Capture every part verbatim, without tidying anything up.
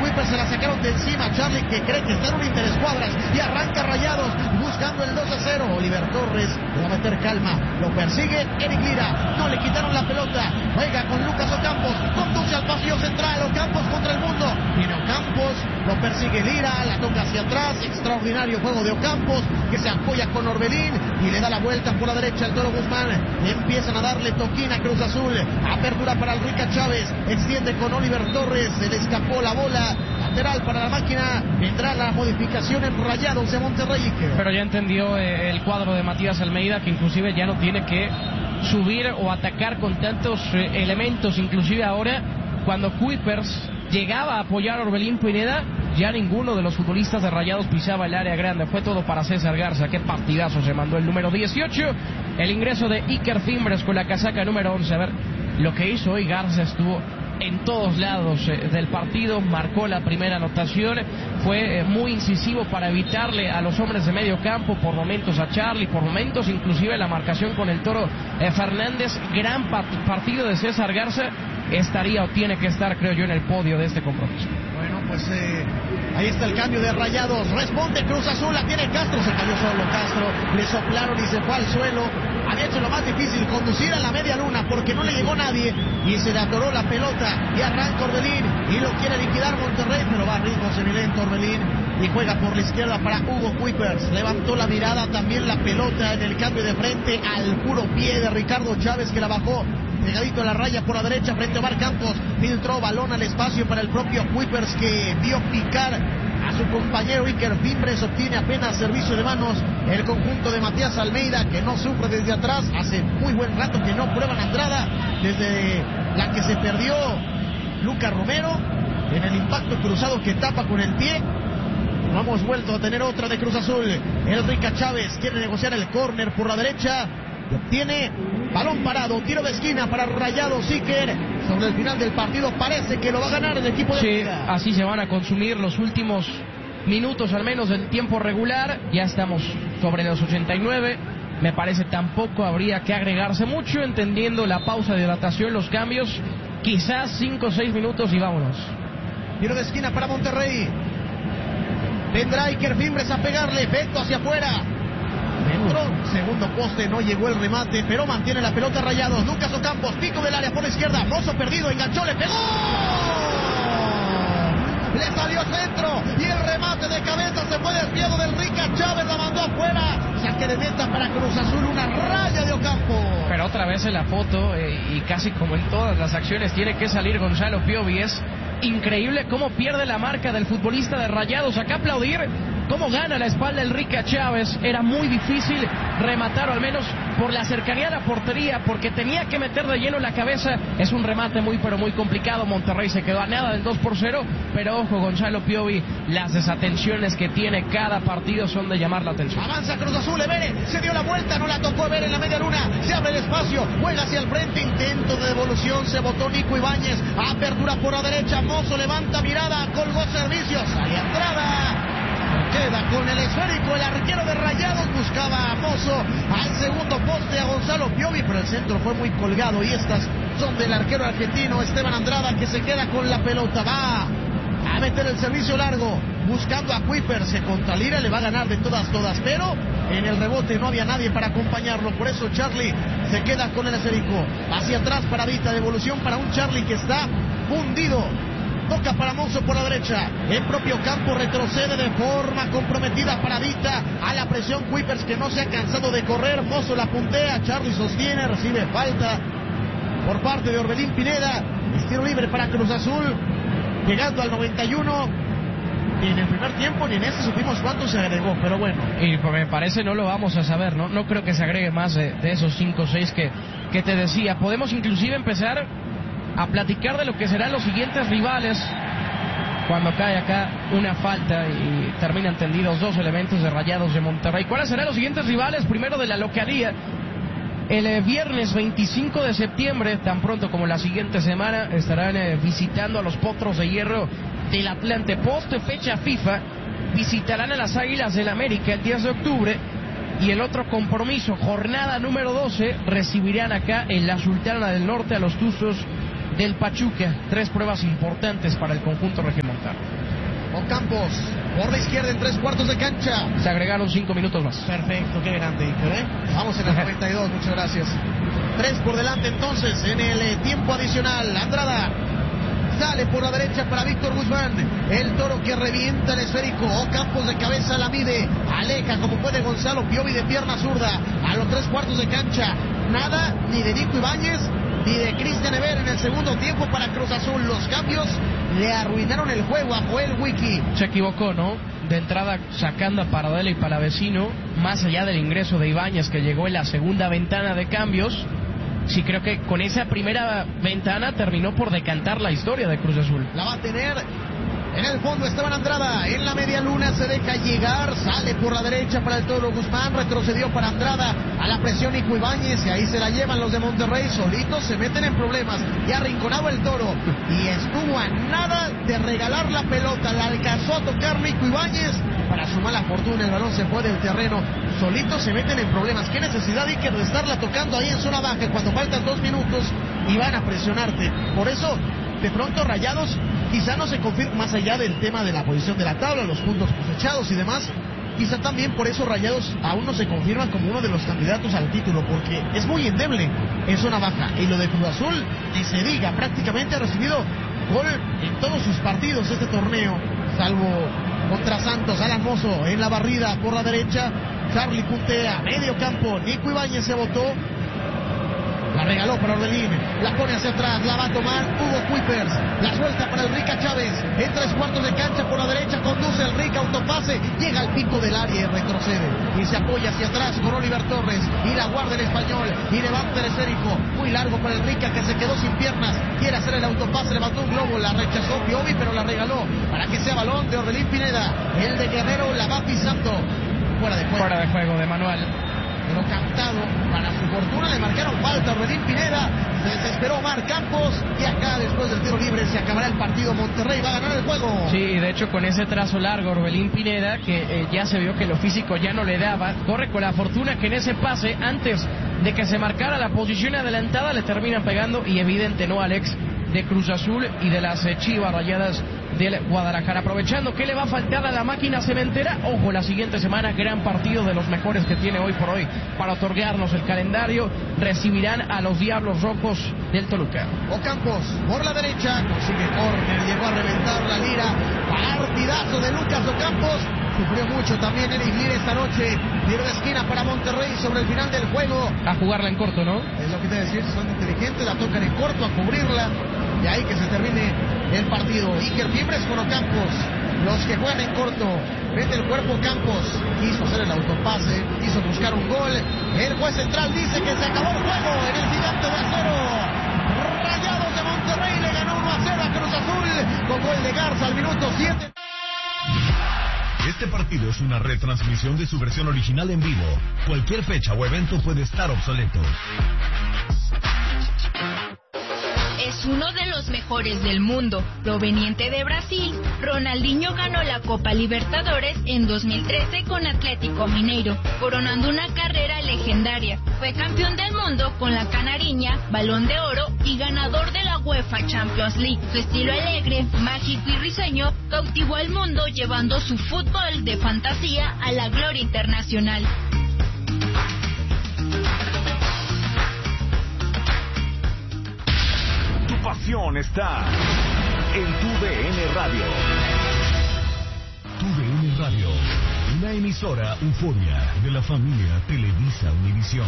Kuipers se la sacaron de encima. Charlie, que cree que está en un interescuadras, y arranca Rayados buscando el dos a cero. Oliver Torres le va a meter calma, lo persigue Eric Lira, no le quitaron la pelota, juega con Lucas Ocampos, conduce al pasillo central, Ocampos contra el mundo, viene Ocampos, lo persigue Lira, la toca hacia atrás, extraordinario juego de Ocampos, que se apoya con Orbelín y le da la vuelta por la derecha al Toro Guzmán. Empiezan a darle toquina a Cruz Azul, apertura para el Rica Chávez, extiende con Oliver Torres, se le escapó la bola, lateral para la máquina, vendrá la modificación en Rayados de Monterrey. Pero ya entendió eh, el cuadro de Matías Almeida, que inclusive ya no tiene que subir o atacar con tantos eh, elementos. Inclusive ahora, cuando Kuipers llegaba a apoyar a Orbelín Pineda, ya ninguno de los futbolistas de Rayados pisaba el área grande. Fue todo para César Garza. Qué partidazo se mandó el número dieciocho. El ingreso de Iker Fimbres con la casaca número once. A ver, lo que hizo hoy Garza estuvo en todos lados eh, del partido, marcó la primera anotación, fue eh, muy incisivo para evitarle a los hombres de medio campo, por momentos a Charlie, por momentos inclusive la marcación con el Toro eh, Fernández. Gran part partido de César Garza, estaría o tiene que estar, creo yo, en el podio de este compromiso. Bueno, pues eh, ahí está el cambio de Rayados, responde Cruz Azul, la tiene Castro, se cayó solo Castro, le soplaron y se fue al suelo. Había hecho lo más difícil, conducir a la media luna, porque no le llegó nadie y se le atoró la pelota y arranca Orbelín y lo quiere liquidar Monterrey, pero va a ritmo semilento Orbelín y juega por la izquierda para Hugo Kuipers. Levantó la mirada, también la pelota en el cambio de frente al puro pie de Ricardo Chávez, que la bajó pegadito a la raya por la derecha frente a Omar Campos. Filtró balón al espacio para el propio Kuipers, que vio picar a su compañero Iker Fimbres. Obtiene apenas servicio de manos el conjunto de Matías Almeida, que no sufre desde atrás. Hace muy buen rato que no prueban Andrada, desde la que se perdió Lucas Romero en el impacto cruzado que tapa con el pie. No hemos vuelto a tener otra de Cruz Azul. El Rica Chávez quiere negociar el córner por la derecha y obtiene balón parado, tiro de esquina para Rayados. Iker, sobre el final del partido parece que lo va a ganar el equipo de sí, Liga. Así se van a consumir los últimos minutos al menos del tiempo regular. Ya estamos sobre los ochenta y nueve. Me parece tampoco habría que agregarse mucho, entendiendo la pausa de hidratación, los cambios, quizás cinco o seis minutos y vámonos. Tiro de esquina para Monterrey. Vendrá Iker Fimbres a pegarle, Beto hacia afuera. Dentro, segundo poste, no llegó el remate, pero mantiene la pelota Rayados. Lucas Ocampos, pico del área por la izquierda, Mozo perdido, enganchó, le pegó. Le salió centro y el remate de cabeza se fue desviado del Rica Chávez, la mandó afuera. Saque de meta para Cruz Azul, una raya de Ocampo. Pero otra vez en la foto, eh, y casi como en todas las acciones, tiene que salir Gonzalo Piovi. Es increíble cómo pierde la marca del futbolista de Rayados. Acá aplaudir cómo gana la espalda el Rica Chávez. Era muy difícil rematar, o al menos por la cercanía a la portería, porque tenía que meter de lleno la cabeza. Es un remate muy pero muy complicado. Monterrey se quedó a nada del dos por cero, pero ojo, Gonzalo Piovi, las desatenciones que tiene cada partido son de llamar la atención. Avanza Cruz Azul, Evere se dio la vuelta, no la tocó Evere en la media luna, se abre el espacio, juega hacia el frente, intento de devolución, se botó Nico Ibáñez, apertura por la derecha, Mozo levanta mirada, colgó servicios, hay entrada. Queda con el esférico el arquero de Rayados, buscaba a Mozo al segundo poste, a Gonzalo Piovi, pero el centro fue muy colgado y estas son del arquero argentino Esteban Andrada, que se queda con la pelota. Va a meter el servicio largo, buscando a Kuipers, se contra Lira, le va a ganar de todas, todas, pero en el rebote no había nadie para acompañarlo, por eso Charlie se queda con el esférico, hacia atrás para Vita, devolución para un Charlie que está hundido. Toca para Mozo por la derecha, en propio campo retrocede de forma comprometida para Vita, a la presión Kuipers, que no se ha cansado de correr. Mozo la puntea, Charlie sostiene, recibe falta por parte de Orbelín Pineda. Es tiro libre para Cruz Azul, llegando al noventa y uno. Ni en el primer tiempo ni en este supimos cuánto se agregó, pero bueno. Y pues me parece no lo vamos a saber, ¿no? No creo que se agregue más de, de esos cinco o seis que, que te decía. Podemos inclusive empezar a platicar de lo que serán los siguientes rivales cuando cae acá una falta y terminan tendidos dos elementos de Rayados de Monterrey. ¿Cuáles serán los siguientes rivales? Primero de la localía, el eh, viernes veinticinco de septiembre, tan pronto como la siguiente semana, estarán eh, visitando a los Potros de Hierro del Atlante. Post fecha FIFA, visitarán a las Águilas del América el diez de octubre. Y el otro compromiso, jornada número doce, recibirán acá en la Sultana del Norte a los Tuzos del Pachuca. Tres pruebas importantes para el conjunto regiomontano. Ocampos, por la izquierda en tres cuartos de cancha. Se agregaron cinco minutos más. Perfecto, qué grande, ¿eh? Vamos en el noventa y dos, muchas gracias. Tres por delante entonces en el eh, tiempo adicional. Andrada sale por la derecha para Víctor Guzmán. El Toro que revienta el esférico. Ocampos de cabeza la mide. Aleja como puede Gonzalo Piovi de pierna zurda. A los tres cuartos de cancha. Nada ni de Nico Ibáñez ni de Cristian Ever en el segundo tiempo para Cruz Azul. Los cambios le arruinaron el juego a Joel Wiki. Se equivocó, ¿no? De entrada sacando a Paradela y Palavecino, más allá del ingreso de Ibáñez que llegó en la segunda ventana de cambios. Sí, creo que con esa primera ventana terminó por decantar la historia de Cruz Azul. La va a tener en el fondo Esteban Andrada, en la media luna se deja llegar, sale por la derecha para el Toro Guzmán, retrocedió para Andrada, a la presión Nico Ibáñez y ahí se la llevan los de Monterrey, solitos se meten en problemas, ya arrinconado el Toro y estuvo a nada de regalar la pelota, la alcanzó a tocar Nico Ibáñez, para su mala fortuna el balón se fue del terreno, solitos se meten en problemas, qué necesidad hay que de estarla tocando ahí en zona baja cuando faltan dos minutos y van a presionarte, por eso de pronto Rayados quizá no se confirma más allá del tema de la posición de la tabla, los puntos cosechados y demás, quizá también por eso Rayados aún no se confirma como uno de los candidatos al título, porque es muy endeble en zona baja, y lo de Cruz Azul, ni se diga, prácticamente ha recibido gol en todos sus partidos este torneo, salvo contra Santos. Alan Mozo en la barrida por la derecha, Charlie puntea, medio campo, Nico Ibáñez se botó, la regaló para Orbelín, la pone hacia atrás, la va a tomar Hugo Kuipers, la suelta para el Rica Chávez, en tres cuartos de cancha por la derecha, conduce el Rica, autopase, llega al pico del área y retrocede, y se apoya hacia atrás con Oliver Torres, y la guarda el español, y levanta el esférico, muy largo para el Rica que se quedó sin piernas, quiere hacer el autopase, levantó un globo, la rechazó Piovi, pero la regaló, para que sea balón de Orbelín Pineda, el de Guerrero la va pisando, fuera de juego. Fuera de juego de Manuel. Pero captado, para su fortuna le marcaron falta a Orbelín Pineda, se desesperó Omar Campos y acá después del tiro libre se acabará el partido, Monterrey va a ganar el juego. Sí, y de hecho con ese trazo largo Orbelín Pineda, que eh, ya se vio que lo físico ya no le daba, corre con la fortuna que en ese pase, antes de que se marcara la posición adelantada, le terminan pegando y evidente, ¿no, Alex? De Cruz Azul y de las eh, Chivas Rayadas del Guadalajara. Aprovechando, ¿qué le va a faltar a la máquina cementera? Ojo, la siguiente semana, gran partido de los mejores que tiene hoy por hoy para otorgarnos el calendario. Recibirán a los Diablos Rojos del Toluca. Ocampos, por la derecha, consigue córner, llegó a reventar la lira. Partidazo de Lucas Ocampos. Sufrió mucho también Eric Lira esta noche. Tiro de esquina para Monterrey sobre el final del juego. A jugarla en corto, ¿no? Es lo que te voy a decir, son inteligentes, la tocan en corto a cubrirla. Y ahí que se termine el partido. Iker Fiembres con Ocampos. Los que juegan en corto. Mete el cuerpo Campos. Quiso hacer el autopase. Quiso buscar un gol. El juez central dice que se acabó el juego en el Gigante de Acero. Rayados de Monterrey le ganó uno a cero a Cruz Azul. Con gol de Garza al minuto siete. Este partido es una retransmisión de su versión original en vivo. Cualquier fecha o evento puede estar obsoleto. Es uno de los mejores del mundo. Proveniente de Brasil, Ronaldinho ganó la Copa Libertadores en dos mil trece con Atlético Mineiro, coronando una carrera legendaria. Fue campeón del mundo con la Canariña, Balón de Oro y ganador de la UEFA Champions League. Su estilo alegre, mágico y risueño cautivó al mundo, llevando su fútbol de fantasía a la gloria internacional. Pasión está en Tu D N Radio. Tu D N Radio, una emisora Euforia de la familia Televisa Univisión.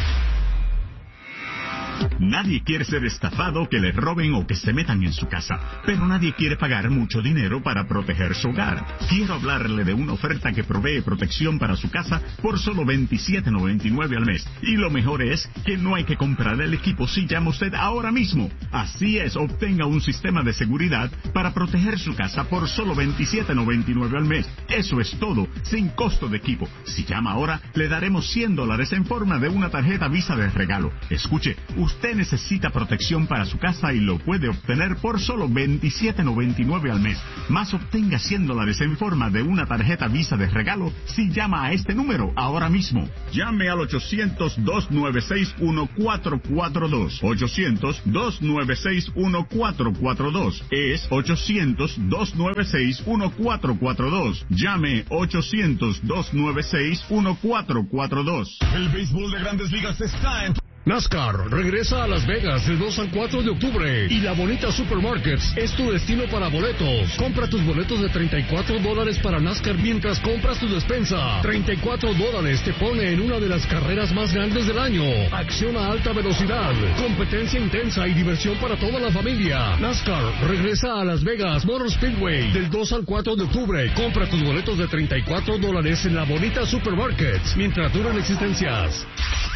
Nadie quiere ser estafado, que le roben o que se metan en su casa, pero nadie quiere pagar mucho dinero para proteger su hogar. Quiero hablarle de una oferta que provee protección para su casa por solo veintisiete noventa y nueve al mes. Y lo mejor es que no hay que comprar el equipo si llama usted ahora mismo. Así es, obtenga un sistema de seguridad para proteger su casa por solo veintisiete noventa y nueve al mes. Eso es todo, sin costo de equipo. Si llama ahora, le daremos cien dólares en forma de una tarjeta Visa de regalo. Escuche, usted Usted necesita protección para su casa y lo puede obtener por solo veintisiete noventa y nueve al mes. Más obtenga cien dólares en forma de una tarjeta Visa de regalo si llama a este número ahora mismo. Llame al ochocientos, dos nueve seis, uno cuatro cuatro dos. ochocientos, dos nueve seis, uno cuatro cuatro dos. Es ochocientos, dos nueve seis, uno cuatro cuatro dos. Llame ochocientos, dos nueve seis, uno cuatro cuatro dos. El béisbol de Grandes Ligas está en... NASCAR regresa a Las Vegas del dos al cuatro de octubre y La Bonita Supermarkets es tu destino para boletos. Compra tus boletos de treinta y cuatro dólares para NASCAR mientras compras tu despensa. treinta y cuatro dólares te pone en una de las carreras más grandes del año. Acción a alta velocidad, competencia intensa y diversión para toda la familia. NASCAR regresa a Las Vegas Motor Speedway del dos al cuatro de octubre. Compra tus boletos de treinta y cuatro dólares en La Bonita Supermarkets mientras duran existencias.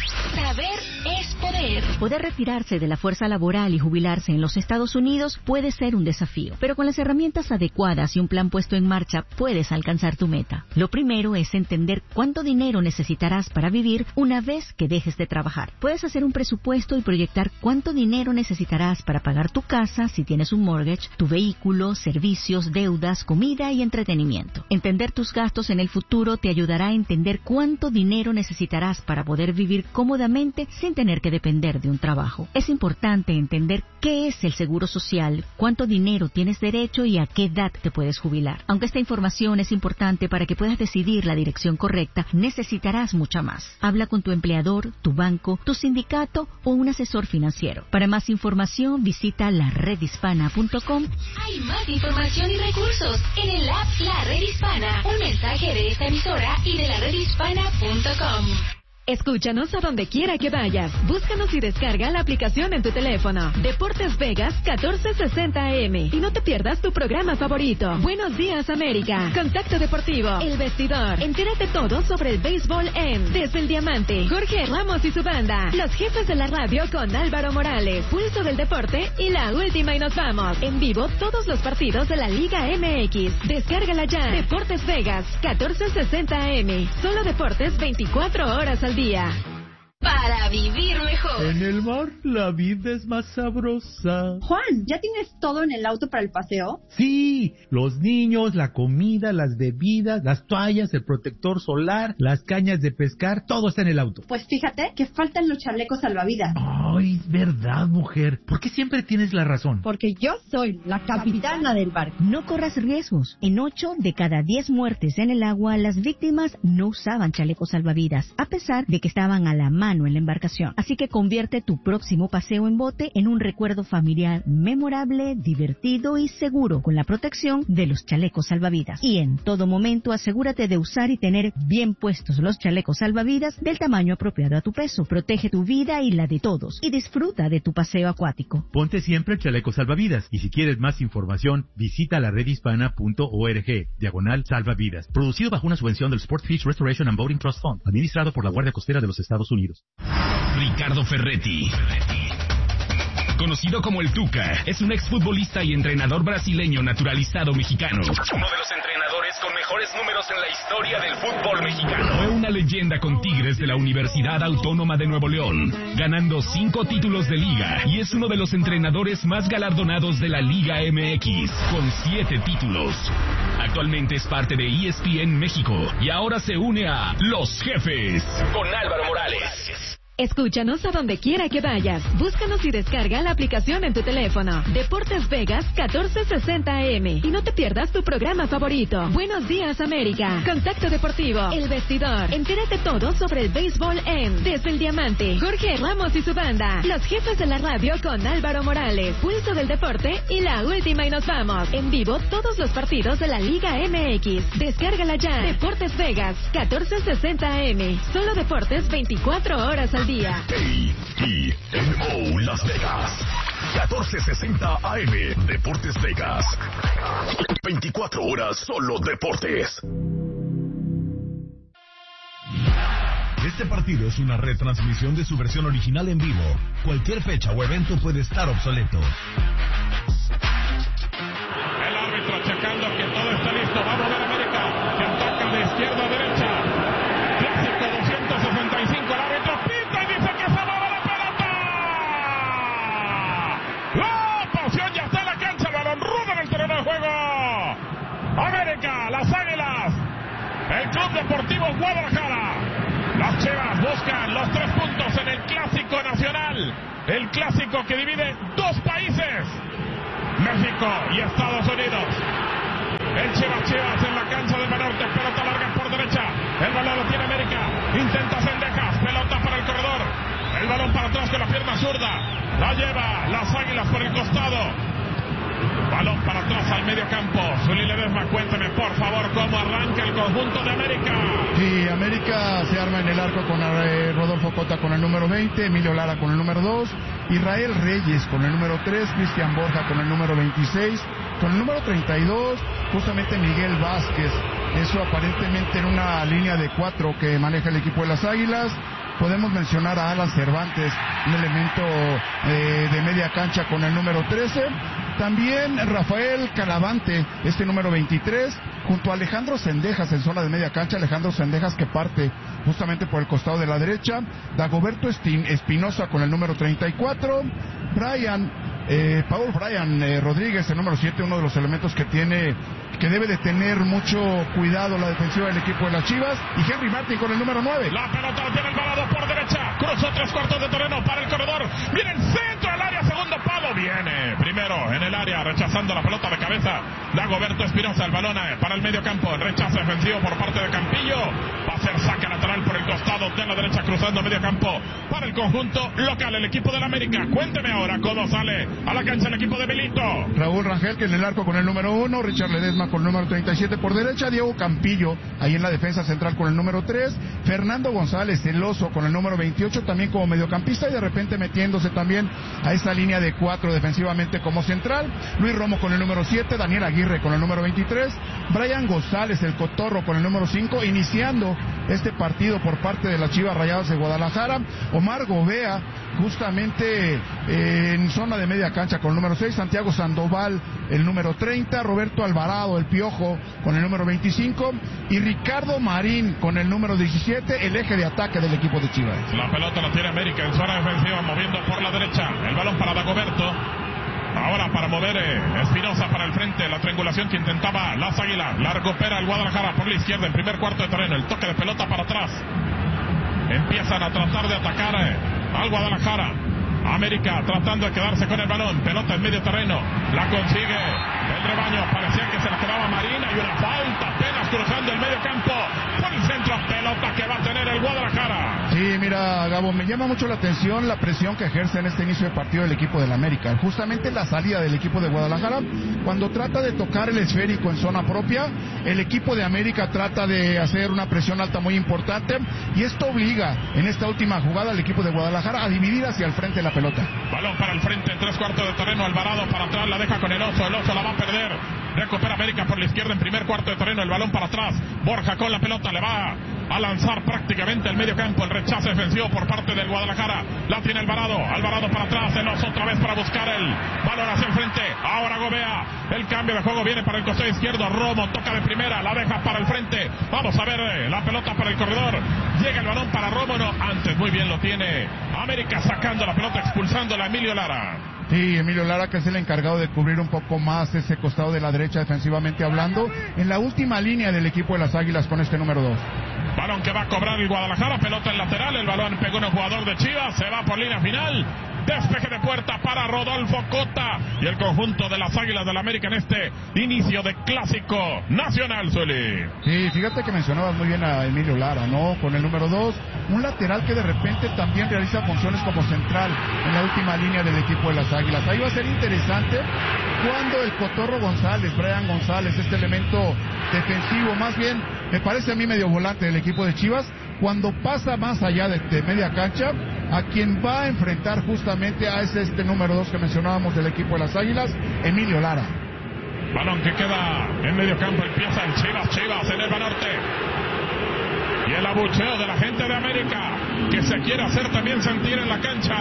Saber es poder. Poder retirarse de la fuerza laboral y jubilarse en los Estados Unidos puede ser un desafío, pero con las herramientas adecuadas y un plan puesto en marcha puedes alcanzar tu meta. Lo primero es entender cuánto dinero necesitarás para vivir una vez que dejes de trabajar. Puedes hacer un presupuesto y proyectar cuánto dinero necesitarás para pagar tu casa si tienes un mortgage, tu vehículo, servicios, deudas, comida y entretenimiento. Entender tus gastos en el futuro te ayudará a entender cuánto dinero necesitarás para poder vivir cómodamente sin tener que depender de un trabajo. Es importante entender qué es el seguro social, cuánto dinero tienes derecho y a qué edad te puedes jubilar. Aunque esta información es importante para que puedas decidir la dirección correcta, necesitarás mucha más. Habla con tu empleador, tu banco, tu sindicato o un asesor financiero. Para más información, visita la red hispana punto com. Hay más información y recursos en el app La Red Hispana. Un mensaje de esta emisora y de la red hispana punto com. Escúchanos a donde quiera que vayas. Búscanos y descarga la aplicación en tu teléfono. Deportes Vegas catorce sesenta A M. Y no te pierdas tu programa favorito. Buenos días, América. Contacto Deportivo. El Vestidor. Entérate todo sobre el béisbol en Desde el Diamante. Jorge Ramos y su banda. Los jefes de la radio con Álvaro Morales. Pulso del Deporte y La Última y Nos Vamos. En vivo todos los partidos de la Liga M X. Descárgala ya. Deportes Vegas catorce sesenta A M. Solo deportes veinticuatro horas al día. Día. Para vivir mejor. En el mar la vida es más sabrosa. Juan, ¿ya tienes todo en el auto para el paseo? Sí, los niños, la comida, las bebidas, las toallas, el protector solar, las cañas de pescar, todo está en el auto. Pues fíjate que faltan los chalecos salvavidas. Ay, es verdad, mujer. ¿Por qué siempre tienes la razón? Porque yo soy la capitana del barco. No corras riesgos. En ocho de cada diez muertes en el agua, las víctimas no usaban chalecos salvavidas, a pesar de que estaban a la mano en la embarcación. Así que convierte tu próximo paseo en bote en un recuerdo familiar memorable, divertido y seguro con la protección de los chalecos salvavidas. Y en todo momento asegúrate de usar y tener bien puestos los chalecos salvavidas del tamaño apropiado a tu peso. Protege tu vida y la de todos y disfruta de tu paseo acuático. Ponte siempre el chaleco salvavidas y si quieres más información visita la red hispana punto org diagonal salvavidas. Producido bajo una subvención del Sport Fish Restoration and Boating Trust Fund, administrado por la Guardia Costera de los Estados Unidos. Ricardo Ferretti, conocido como el Tuca, es un exfutbolista y entrenador brasileño naturalizado mexicano. Uno de los entrenadores con mejores números en la historia del fútbol mexicano. Fue una leyenda con Tigres de la Universidad Autónoma de Nuevo León, ganando cinco títulos de liga, y es uno de los entrenadores más galardonados de la Liga M X, con siete títulos. Actualmente es parte de E S P N México y ahora se une a Los Jefes con Álvaro Morales. Escúchanos a donde quiera que vayas. Búscanos y descarga la aplicación en tu teléfono. Deportes Vegas catorce sesenta A M. Y no te pierdas tu programa favorito. Buenos días, América. Contacto Deportivo. El Vestidor. Entérate todo sobre el béisbol en Desde el Diamante. Jorge Ramos y su banda. Los jefes de la radio con Álvaro Morales. Pulso del Deporte y La Última y Nos Vamos. En vivo todos los partidos de la Liga M X. Descárgala ya. Deportes Vegas catorce sesenta A M. Solo deportes veinticuatro horas al día. Día. A T N O Las Vegas catorce sesenta A M. Deportes Vegas. veinticuatro horas solo deportes. Este partido es una retransmisión de su versión original en vivo. Cualquier fecha o evento puede estar obsoleto. El árbitro checando que todo está listo. Vamos a ver América, que ataca de izquierda a derecha. Clásico doscientos sesenta y cinco. El árbitro pita y dice que se mueve la pelota. el Club Deportivo Guadalajara. Las Chivas buscan los tres puntos en el Clásico Nacional, el clásico que divide dos países, México y Estados Unidos. El Chivas Chivas en la cancha del Banorte, pelota larga por derecha, el balón lo tiene América, intenta Cendejas, pelota para el corredor, el balón para atrás con la pierna zurda, la lleva las Águilas por el costado. Balón para atrás al medio campo. Zuli Ledesma, cuénteme por favor cómo arranca el conjunto de América. Sí, América se arma en el arco con eh, Rodolfo Cota con el número veinte, Emilio Lara con el número dos, Israel Reyes con el número tres, Cristian Borja con el número veintiséis, con el número treinta y dos, justamente Miguel Vázquez. Eso aparentemente en una línea de cuatro que maneja el equipo de las Águilas. Podemos mencionar a Alan Cervantes, un elemento eh, de media cancha con el número trece. También Rafael Calavante, este número veintitrés, junto a Alejandro Cendejas en zona de media cancha. Alejandro Cendejas que parte justamente por el costado de la derecha. Dagoberto Espinosa con el número treinta y cuatro. Brian, eh, Paul Brian eh, Rodríguez, el número siete, uno de los elementos que tiene, que debe de tener mucho cuidado la defensiva del equipo de las Chivas. Y Henry Martin con el número nueve. La pelota la tiene el balado por derecha. Cruzó tres cuartos de terreno para el corredor. Viene el centro al área, segundo palo. Viene primero en el área, rechazando la pelota de cabeza. Dagoberto Espinosa, el balón para el medio campo. Rechazo defensivo por parte de Campillo. Va a ser saque lateral por el costado de la derecha, cruzando medio campo para el conjunto local, el equipo del América. Cuénteme ahora cómo sale a la cancha el equipo de Milito. Raúl Rangel, que en el arco con el número uno. Richard Ledesma con el número treinta y siete por derecha. Diego Campillo, ahí en la defensa central con el número tres. Fernando González, el oso, con el número veintiocho, también como mediocampista y de repente metiéndose también a esa línea de cuatro defensivamente como central. Luis Romo con el número siete. Daniel Aguirre con el número veintitrés. Brian González, el cotorro, con el número cinco, iniciando este partido por parte de las Chivas Rayadas de Guadalajara. Omar Gobea, justamente eh, en zona de media cancha con el número seis. Santiago Sandoval, el número treinta. Roberto Alvarado, el Piojo, con el número veinticinco. Y Ricardo Marín con el número diecisiete, el eje de ataque del equipo de Chivas. La pelota la tiene América en zona defensiva, moviendo por la derecha. El balón para Dagoberto. Ahora para mover eh, Espinosa para el frente, la triangulación que intentaba las Águilas. La recupera el Guadalajara por la izquierda en primer cuarto de terreno. El toque de pelota para atrás. Empiezan a tratar de atacar eh, al Guadalajara. América tratando de quedarse con el balón. Pelota en medio terreno. La consigue el rebaño. Parecía que se la quedaba Marina y una falta apenas cruzando el medio campo. Por el centro, pelota que va a tener el Guadalajara. Sí, mira, Gabo, me llama mucho la atención la presión que ejerce en este inicio de partido el equipo del América. Justamente la salida del equipo de Guadalajara, cuando trata de tocar el esférico en zona propia, el equipo de América trata de hacer una presión alta muy importante y esto obliga en esta última jugada al equipo de Guadalajara a dividir hacia el frente la pelota. Balón para el frente en tres cuartos de terreno. Alvarado para atrás, la deja con el oso. El oso la va a perder. Recupera América por la izquierda en primer cuarto de terreno. El balón para atrás. Borja con la pelota. Le va a lanzar prácticamente el medio campo. El rechazo defensivo por parte del Guadalajara. La tiene Alvarado. Alvarado para atrás. El oso otra vez para buscar el balón hacia el frente. Ahora Gobea. El cambio de juego viene para el costado izquierdo. Romo toca de primera. La deja para el frente. Vamos a ver eh, la pelota para el corredor. Llega el balón para Romo. No, antes muy bien lo tiene América sacando la pelota, expulsándola a Emilio Lara. Sí, Emilio Lara, que es el encargado de cubrir un poco más ese costado de la derecha defensivamente hablando, en la última línea del equipo de las Águilas con este número dos. Balón que va a cobrar el Guadalajara, pelota en lateral, el balón pegó en un jugador de Chivas, se va por línea final. Despeje de puerta para Rodolfo Cota y el conjunto de las Águilas del América en este inicio de Clásico Nacional, Zuli. Sí, fíjate que mencionabas muy bien a Emilio Lara, ¿no? Con el número dos, un lateral que de repente también realiza funciones como central en la última línea del equipo de las Águilas. Ahí va a ser interesante cuando el Cotorro González, Brian González, este elemento defensivo, más bien me parece a mí medio volante del equipo de Chivas, cuando pasa más allá de, de media cancha, a quien va a enfrentar justamente a ese este número dos que mencionábamos del equipo de las Águilas, Emilio Lara. Balón que queda en medio campo, empieza el Chivas, Chivas en el Banorte. Y el abucheo de la gente de América, que se quiere hacer también sentir en la cancha,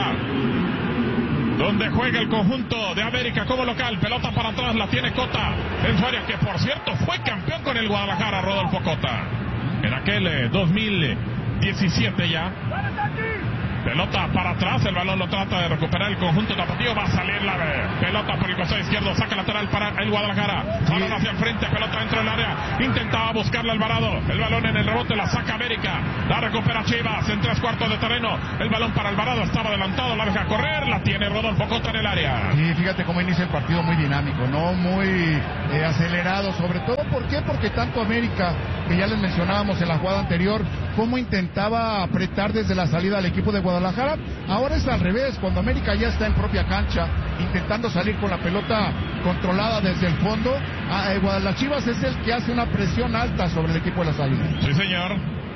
donde juega el conjunto de América como local. Pelota para atrás, la tiene Cota en su área, que por cierto fue campeón con el Guadalajara, Rodolfo Cota, en aquel eh, dos mil diecisiete ya. Pelota para atrás, el balón lo trata de recuperar el conjunto tapatío, va a salir la pelota por el costado izquierdo, saca lateral para el Guadalajara, sí. Balón hacia el frente, pelota dentro del área, intentaba buscarla Alvarado, el balón en el rebote, la saca América, la recupera Chivas en tres cuartos de terreno, el balón para Alvarado, estaba adelantado, la deja correr, la tiene Rodolfo Cota en el área. Sí, fíjate cómo inicia el partido, muy dinámico, ¿no? Muy eh, acelerado, sobre todo, ¿por qué? Porque tanto América, que ya les mencionábamos en la jugada anterior, cómo intentaba apretar desde la salida al equipo de Guadalajara, ahora es al revés, cuando América ya está en propia cancha, intentando salir con la pelota controlada desde el fondo, a, eh, Guadalajara Chivas es el que hace una presión alta sobre el equipo de las Águilas. Sí, señor.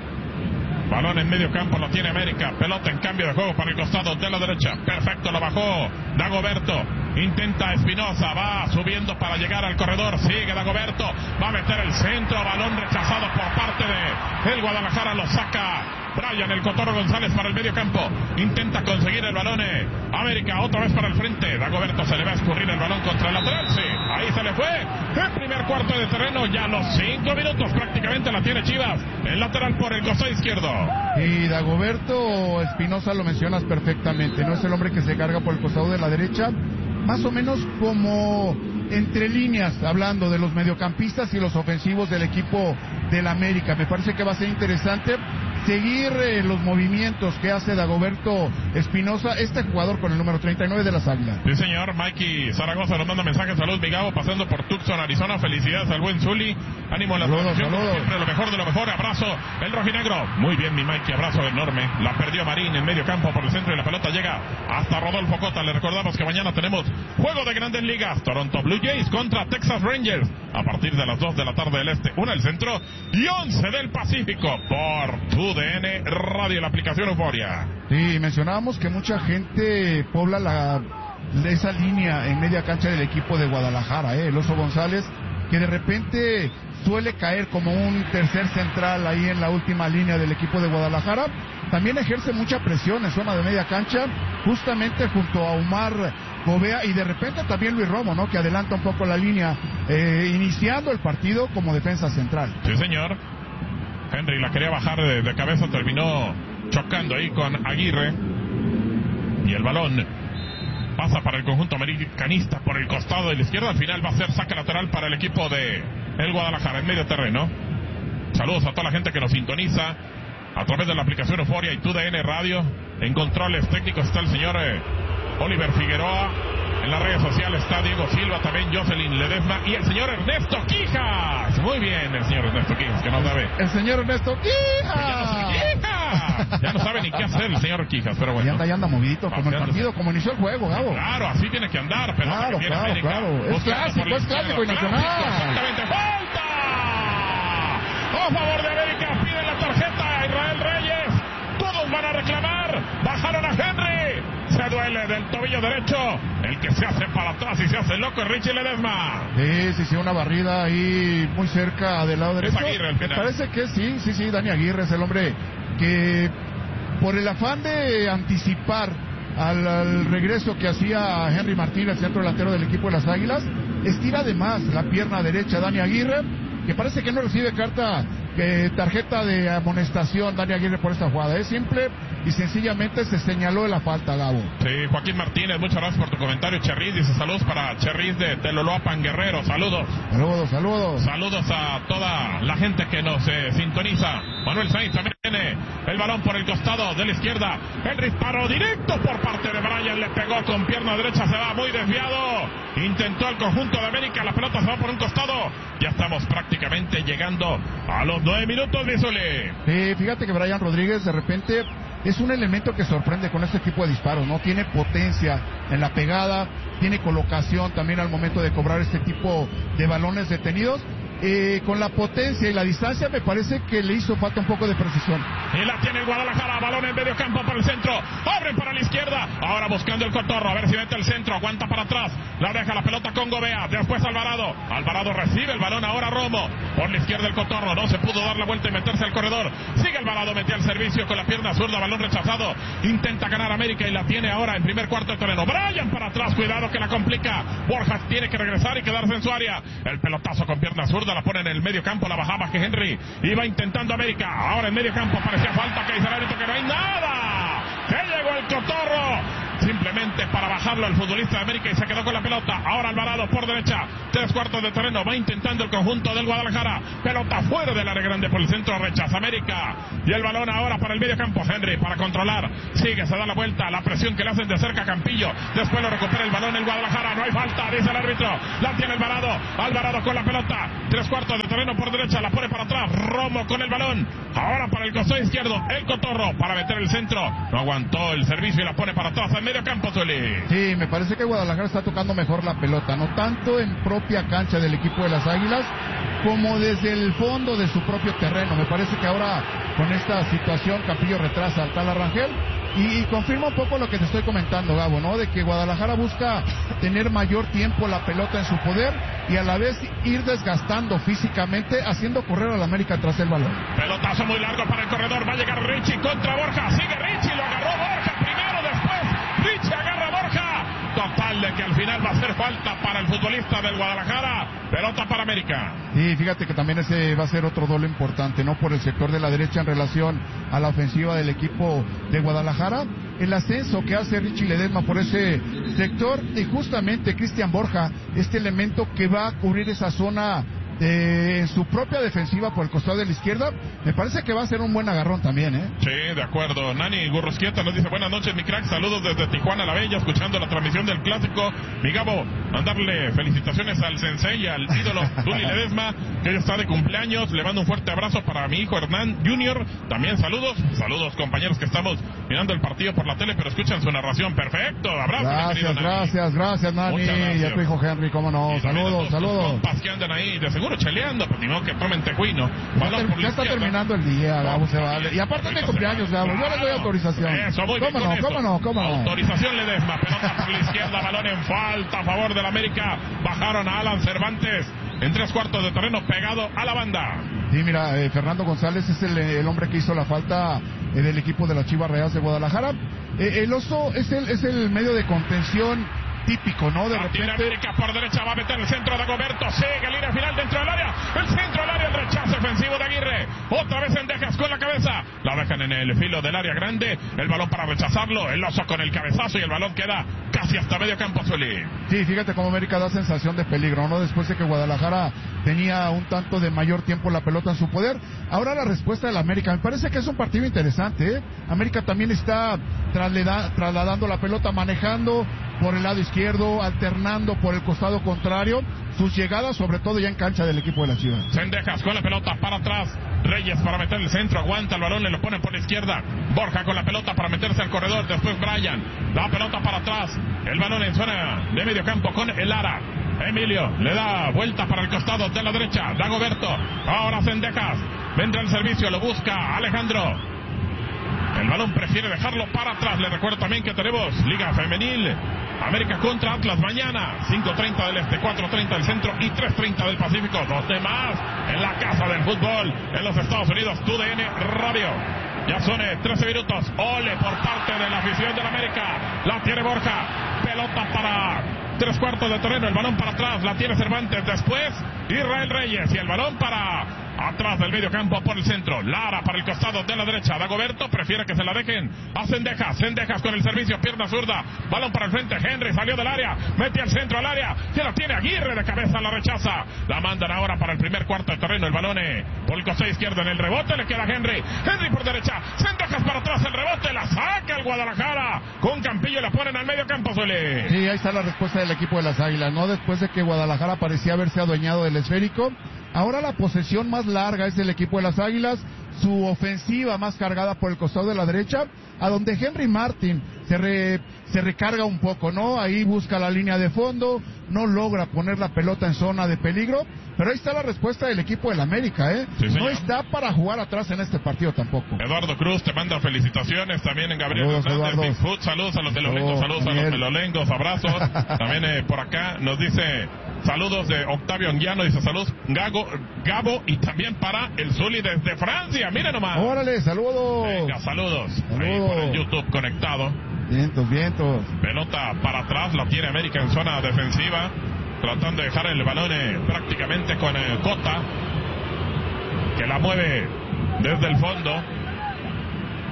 Balón en medio campo, lo tiene América. Pelota en cambio de juego para el costado de la derecha. Perfecto, lo bajó Dagoberto. Intenta Espinosa, va subiendo para llegar al corredor. Sigue Dagoberto, va a meter el centro. Balón rechazado por parte de el Guadalajara, lo saca Brian el Cotorro González para el medio campo. Intenta conseguir el balón. América otra vez para el frente. Dagoberto se le va a escurrir el balón contra el lateral. Sí, ahí se le fue. El primer cuarto de terreno, ya los cinco minutos prácticamente la tiene Chivas. El lateral por el costado izquierdo. Y Dagoberto Espinosa lo mencionas perfectamente. No es el hombre que se carga por el costado de la derecha. Más o menos como entre líneas, hablando de los mediocampistas y los ofensivos del equipo del América. Me parece que va a ser interesante seguir eh, los movimientos que hace Dagoberto Espinosa, este jugador con el número treinta y nueve de las Águilas. Sí, señor. Mikey Zaragoza nos manda mensajes. Salud, mi Gabo, pasando por Tucson, Arizona. Felicidades al buen Zuli. Ánimo en la transmisión. Siempre lo mejor de lo mejor. Abrazo, el rojinegro. Muy bien, mi Mikey. Abrazo enorme. La perdió Marín en medio campo por el centro y la pelota llega hasta Rodolfo Cota. Le recordamos que mañana tenemos juego de Grandes Ligas. Toronto Blue Jays contra Texas Rangers. A partir de las dos de la tarde del este. Una del centro y once del Pacífico. Por tu D N Radio, la aplicación Euforia. Sí, mencionábamos que mucha gente pobla la, esa línea en media cancha del equipo de Guadalajara, ¿eh? El Oso González, que de repente suele caer como un tercer central ahí en la última línea del equipo de Guadalajara. También ejerce mucha presión en zona de media cancha, justamente junto a Omar Gobea y de repente también Luis Romo, ¿no? Que adelanta un poco la línea, eh, iniciando el partido como defensa central. Sí, señor. Henry la quería bajar de, de cabeza, terminó chocando ahí con Aguirre. Y el balón pasa para el conjunto americanista por el costado de la izquierda. Al final va a ser saque lateral para el equipo de el Guadalajara en medio terreno. Saludos a toda la gente que nos sintoniza a través de la aplicación Euforia y tu D N Radio. En controles técnicos está el señor eh, Oliver Figueroa. En las redes sociales está Diego Silva, también Jocelyn Ledesma y el señor Ernesto Quijas. Muy bien, el señor Ernesto Quijas, que no sabe. El señor Ernesto Quijas. Ya no sabe, Quijas. Ya no sabe ni qué hacer el señor Quijas, pero bueno. Ya anda, ya anda movidito, como el partido, como inició el juego, Gabo. Claro, así tiene que andar, pero claro, que claro, América, claro. Es clásico, es clásico y nacional. Exactamente, falta. A favor de América, pide la tarjeta a Israel Reyes. Todos van a reclamar. Bajaron a Henry. Se duele del tobillo derecho. El que se hace para atrás y se hace loco es Richie Ledesma. Sí, sí, sí, una barrida ahí muy cerca del lado derecho. Es Aguirre al final. Me parece que sí, sí, sí, Dani Aguirre es el hombre que por el afán de anticipar al, al regreso que hacía Henry Martínez, centro delantero del equipo de las Águilas, estira además la pierna derecha Dani Aguirre, que parece que no recibe carta, que tarjeta de amonestación Dani Aguirre por esta jugada. Es simple y sencillamente se señaló de la falta, Gabo. Sí, Joaquín Martínez, muchas gracias por tu comentario. Cherriz dice saludos para Cherriz de Teloloapan Guerrero, saludos. Saludos, saludos. Saludos a toda la gente que nos eh, sintoniza. Manuel Sainz también tiene el balón por el costado de la izquierda. El disparo directo por parte de Brian, le pegó con pierna derecha, se va muy desviado. Intentó el conjunto de América, la pelota se va por un costado. Ya estamos prácticamente llegando a los nueve minutos de Sole. Sí, fíjate que Brian Rodríguez de repente es un elemento que sorprende con este tipo de disparos, ¿no? Tiene potencia en la pegada, tiene colocación también al momento de cobrar este tipo de balones detenidos. Eh, con la potencia y la distancia me parece que le hizo falta un poco de precisión. Y la tiene el Guadalajara, balón en medio campo para el centro, abren para la izquierda, ahora buscando el Cotorro, a ver si mete el centro, aguanta para atrás, la deja la pelota con Gobea, después Alvarado, Alvarado recibe el balón, ahora Romo, por la izquierda el Cotorro, no se pudo dar la vuelta y meterse al corredor, sigue Alvarado, metió el servicio con la pierna zurda, balón rechazado, intenta ganar América y la tiene ahora en primer cuarto de terreno, Brian para atrás, cuidado que la complica, Borjas tiene que regresar y quedarse en su área, el pelotazo con pierna zurda, la pone en el medio campo, la bajaba que Henry iba intentando América, ahora en medio campo parecía falta, que dice el árbitro que no hay nada, que llegó el Cotorro. Simplemente para bajarlo el futbolista de América y se quedó con la pelota. Ahora Alvarado por derecha, tres cuartos de terreno, va intentando el conjunto del Guadalajara. Pelota fuera del área grande por el centro, rechaza América. Y el balón ahora para el medio campo. Henry para controlar, sigue, se da la vuelta, la presión que le hacen de cerca Campillo. Después lo recupera el balón el Guadalajara, no hay falta, dice el árbitro. La tiene Alvarado, Alvarado con la pelota, tres cuartos de terreno por derecha, la pone para atrás. Romo con el balón, ahora para el costado izquierdo, el Cotorro para meter el centro. No aguantó el servicio y la pone para atrás al medio campo, Zuli. Sí, me parece que Guadalajara está tocando mejor la pelota, no tanto en propia cancha del equipo de las Águilas, como desde el fondo de su propio terreno. Me parece que ahora con esta situación Campillo retrasa al tal Rangel y, y confirma un poco lo que te estoy comentando, Gabo, ¿no? De que Guadalajara busca tener mayor tiempo la pelota en su poder y a la vez ir desgastando físicamente, haciendo correr al América tras el balón. Pelotazo muy largo para el corredor, va a llegar Richie contra Borja, sigue Richie, lo agarró Borja primero, después Richie agarra a Borja. Total de que al final va a hacer falta para el futbolista del Guadalajara. Pelota para América. Sí, fíjate que también ese va a ser otro duelo importante, ¿no? Por el sector de la derecha en relación a la ofensiva del equipo de Guadalajara. El ascenso que hace Richie Ledesma por ese sector y justamente Cristian Borja, este elemento que va a cubrir esa zona Eh, en su propia defensiva por el costado de la izquierda, me parece que va a ser un buen agarrón también, ¿eh? Sí, de acuerdo. Nani Gurrusquieta nos dice, buenas noches, mi crack, saludos desde Tijuana la Bella, escuchando la transmisión del Clásico. Mi Gabo, mandarle felicitaciones al sensei, al ídolo Zuli Ledesma, que hoy está de cumpleaños. Le mando un fuerte abrazo para mi hijo Hernán Junior. También saludos, saludos compañeros que estamos mirando el partido por la tele, pero escuchan su narración. Perfecto, abrazo. Gracias, gracias, gracias, Nani. Y a tu hijo Henry, cómo no. Saludos, saludos. Compas que andan ahí, de seguro cheleando, pues ni modo que tomen tejuino. Ya, ya está terminando el día, Gabo, se vale. Y aparte de cumpleaños, Gabo, yo les doy autorización. Eso, muy ¿Cómo bien no, con cómo eso. no, cómo no? Autorización Ledesma, pelota por la izquierda, balón en falta a favor del América. Bajaron a Alan Cervantes en tres cuartos de terreno pegado a la banda. Sí, mira, eh, Fernando González es el, el hombre que hizo la falta eh, del equipo de las Chivas Rayadas de Guadalajara. Eh, el oso es el, es el medio de contención típico, ¿no? De la repente. Tiene América por derecha, va a meter el centro de Dagoberto, sigue línea final dentro del área, el centro del área, el rechazo ofensivo de Aguirre, otra vez Sendejas con la cabeza, la dejan en el filo del área grande, el balón para rechazarlo, el oso con el cabezazo y el balón queda casi hasta medio campo, Zuli. Sí, fíjate cómo América da sensación de peligro, ¿no? Después de que Guadalajara tenía un tanto de mayor tiempo la pelota en su poder, ahora la respuesta del América, me parece que es un partido interesante, ¿eh? América también está traslada, trasladando la pelota, manejando por el lado izquierdo, alternando por el costado contrario, sus llegadas sobre todo ya en cancha del equipo de la Ciudad. Sendejas con la pelota para atrás, Reyes para meter el centro, aguanta el balón, le lo ponen por la izquierda, Borja con la pelota para meterse al corredor, después Brian, la pelota para atrás, el balón en zona de medio campo con el Lara, Emilio le da vuelta para el costado de la derecha, Dagoberto, ahora Sendejas, vendrá el servicio, lo busca Alejandro. El balón prefiere dejarlo para atrás. Le recuerdo también que tenemos Liga Femenil. América contra Atlas mañana. cinco treinta del Este, cuatro treinta del Centro y tres treinta del Pacífico. Dos de más en la casa del fútbol en los Estados Unidos. T U D N Radio. Ya son eh, trece minutos. Ole por parte de la afición del América. La tiene Borja. Pelota para tres cuartos de terreno. El balón para atrás. La tiene Cervantes. Después Israel Reyes. Y el balón para atrás del medio campo por el centro. Lara para el costado de la derecha. Dagoberto prefiere que se la dejen a Sendejas. Sendejas con el servicio, pierna zurda. Balón para el frente. Henry salió del área. Mete al centro al área. Ya la tiene Aguirre de cabeza. La rechaza. La mandan ahora para el primer cuarto de terreno. El balón eh, por el costado izquierdo en el rebote. Le queda Henry. Henry por derecha. Sendejas para atrás. El rebote. La saca el Guadalajara. Con Campillo la ponen al medio campo, Zuli. Sí, ahí está la respuesta del equipo de las Águilas, ¿no? Después de que Guadalajara parecía haberse adueñado del esférico. Ahora la posesión más larga es del equipo de las Águilas, su ofensiva más cargada por el costado de la derecha, a donde Henry Martin se, re, se recarga un poco, ¿no? Ahí busca la línea de fondo, no logra poner la pelota en zona de peligro, pero ahí está la respuesta del equipo del América, ¿eh? Sí, no está para jugar atrás en este partido tampoco. Eduardo Cruz te manda felicitaciones, también en Gabriel Saludos, Hernández, Eduardo. Bigfoot, saludos a los telolengos, saludos Daniel. a los telolengos, abrazos. También eh, por acá nos dice saludos de Octavio Anguiano, dice saludos Gago, Gabo y también para el Zuli desde Francia, mire nomás. Órale, saludos. Venga, saludos. Saludos. Ahí por el YouTube conectado. Vientos, vientos. Pelota para atrás, la tiene América en zona defensiva, tratando de dejar el balón eh, prácticamente con eh, Cota, que la mueve desde el fondo.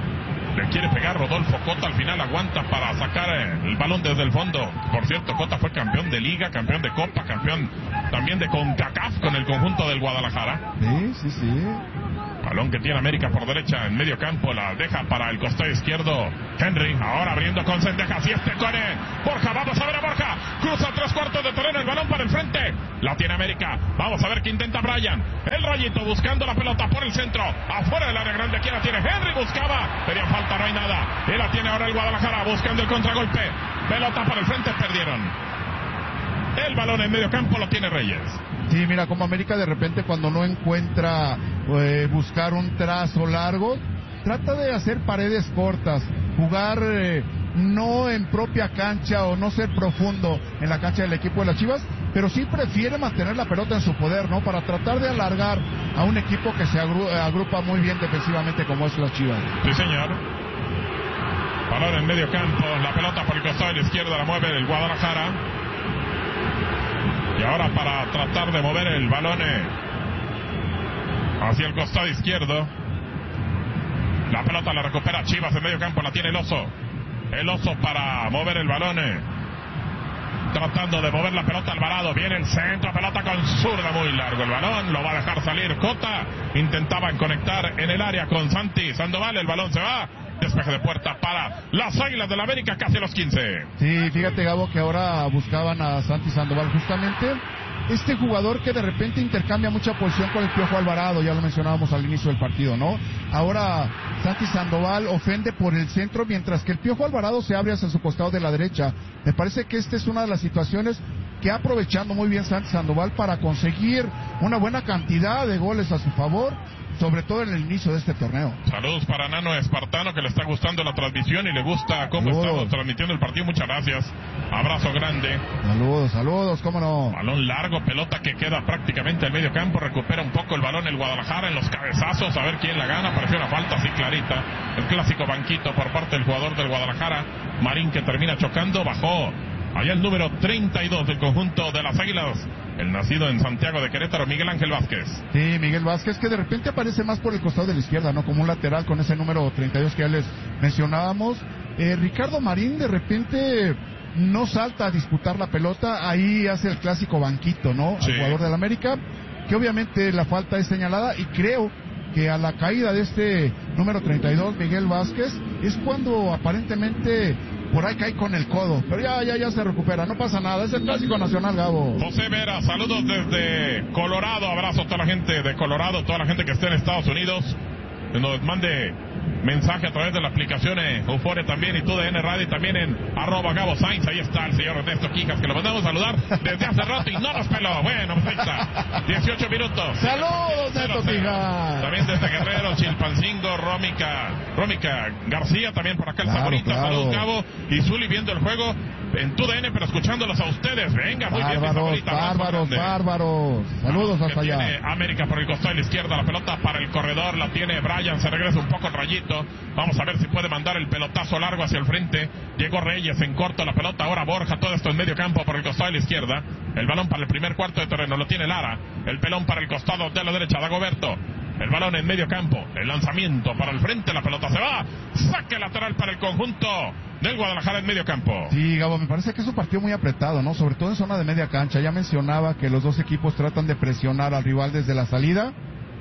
Le quiere pegar Rodolfo Cota, al final aguanta para sacar el balón desde el fondo. Por cierto, Cota fue campeón de Liga, campeón de Copa, campeón también de CONCACAF con el conjunto del Guadalajara. Sí, sí, sí. Balón que tiene América por derecha en medio campo, la deja para el costado izquierdo Henry, ahora abriendo con Sendejas y este con Borja, vamos a ver a Borja, cruza tres cuartos de terreno, el balón para el frente, la tiene América, vamos a ver qué intenta Brian, el rayito buscando la pelota por el centro, afuera del área grande, aquí la tiene Henry, buscaba, pedía falta, no hay nada, y la tiene ahora el Guadalajara buscando el contragolpe, pelota para el frente, perdieron. El balón en medio campo lo tiene Reyes. Sí, mira, como América de repente cuando no encuentra eh, buscar un trazo largo, trata de hacer paredes cortas, jugar eh, no en propia cancha o no ser profundo en la cancha del equipo de las Chivas, pero sí prefiere mantener la pelota en su poder, ¿no? Para tratar de alargar a un equipo que se agru agrupa muy bien defensivamente como es las Chivas. Sí, señor. Balón en medio campo, la pelota por el costado de la izquierda la mueve el Guadalajara. Y ahora para tratar de mover el balón hacia el costado izquierdo. La pelota la recupera Chivas en medio campo, la tiene el Oso. El Oso para mover el balón. Tratando de mover la pelota Alvarado. Viene el centro, pelota con zurda muy largo. El balón lo va a dejar salir Cota. Intentaban conectar en el área con Santi Sandoval. El balón se va. Despeje de puerta para las Águilas del América, casi a los quince. Sí, fíjate, Gabo, que ahora buscaban a Santi Sandoval justamente. Este jugador que de repente intercambia mucha posición con el Piojo Alvarado, ya lo mencionábamos al inicio del partido, ¿no? Ahora Santi Sandoval ofende por el centro, mientras que el Piojo Alvarado se abre hacia su costado de la derecha. Me parece que esta es una de las situaciones que ha aprovechando muy bien Santi Sandoval para conseguir una buena cantidad de goles a su favor, sobre todo en el inicio de este torneo. Saludos para Nano Espartano, que le está gustando la transmisión y le gusta cómo saludos. Estamos transmitiendo el partido. Muchas gracias. Abrazo grande. Saludos, saludos, cómo no. Balón largo, pelota que queda prácticamente al medio campo. Recupera un poco el balón el Guadalajara en los cabezazos. A ver quién la gana. Pareció una falta así clarita. El clásico banquito por parte del jugador del Guadalajara. Marín, que termina chocando. Bajó allá el número treinta y dos del conjunto de las Águilas. El nacido en Santiago de Querétaro, Miguel Ángel Vázquez. Sí, Miguel Vázquez, que de repente aparece más por el costado de la izquierda, ¿no? Como un lateral con ese número treinta y dos que ya les mencionábamos. Eh, Ricardo Marín de repente no salta a disputar la pelota, ahí hace el clásico banquito, ¿no? Sí. Al jugador del América, que obviamente la falta es señalada, y creo que a la caída de este número treinta y dos, Miguel Vázquez, es cuando aparentemente por ahí cae con el codo, pero ya, ya, ya se recupera, no pasa nada, es el clásico nacional, Gabo. José Vera, saludos desde Colorado, abrazo a toda la gente de Colorado, toda la gente que esté en Estados Unidos, nos mande mensaje a través de la aplicación eh, Eufore también, y T U D N Radio, y también en arroba Gabo Sainz. Ahí está el señor Ernesto Quijas, que lo mandamos a saludar desde hace rato y no nos peló. Bueno, pues ahí está, dieciocho minutos. Saludos, Neto Quijas. También desde Guerrero, Chilpancingo, Rómica, Rómica García, también por acá el claro, Saborita. claro. Saludos, Gabo y Zuli, viendo el juego en T U D N, pero escuchándolos a ustedes. Venga, muy bárbaros, bien, mi favorita. Bárbaros, bárbaros. Saludos que hasta allá. Tiene América por el costado de la izquierda, la pelota para el corredor, la tiene Brian, se regresa un poco el rayito. Vamos a ver si puede mandar el pelotazo largo hacia el frente. Llegó Reyes en corto, la pelota ahora Borja, todo esto en medio campo por el costado de la izquierda. El balón para el primer cuarto de terreno lo tiene Lara. El pelón para el costado de la derecha, Dagoberto. El balón en medio campo, el lanzamiento para el frente, la pelota se va, saque lateral para el conjunto del Guadalajara en medio campo. Sí, Gabo, me parece que es un partido muy apretado, ¿no? Sobre todo en zona de media cancha. Ya mencionaba que los dos equipos tratan de presionar al rival desde la salida,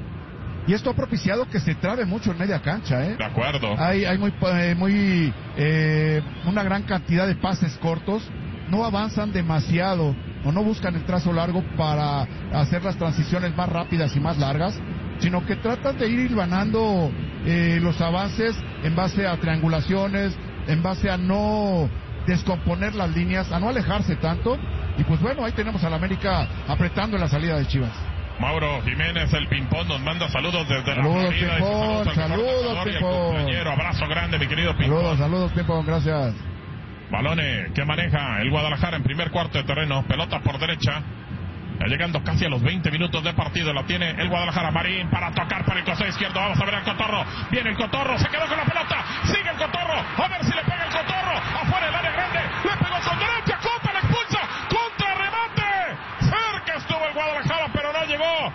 y esto ha propiciado que se trabe mucho en media cancha, ¿eh? De acuerdo. Hay, hay muy, eh, muy eh, una gran cantidad de pases cortos, no avanzan demasiado o no buscan el trazo largo para hacer las transiciones más rápidas y más largas, sino que tratan de ir hilvanando eh, los avances en base a triangulaciones, en base a no descomponer las líneas, a no alejarse tanto. Y pues bueno, ahí tenemos al América apretando en la salida de Chivas. Mauro Jiménez, el Pimpón, nos manda saludos desde saludos, la Florida. Pimpón, Saludos, saludos, Pimpón. Compañero, abrazo grande, mi querido Pimpón. Saludos, saludos, Pimpón, gracias. Balones que maneja el Guadalajara en primer cuarto de terreno, pelota por derecha. Ya llegando casi a los veinte minutos de partido, la tiene el Guadalajara. Marín para tocar para el costado izquierdo. Vamos a ver al Cotorro. Viene el Cotorro, se quedó con la pelota. Sigue el Cotorro. A ver si le pega el Cotorro. Afuera del área grande. Le pegó con derecha. Cota la expulsa. Contra remate. Cerca estuvo el Guadalajara, pero no llegó. El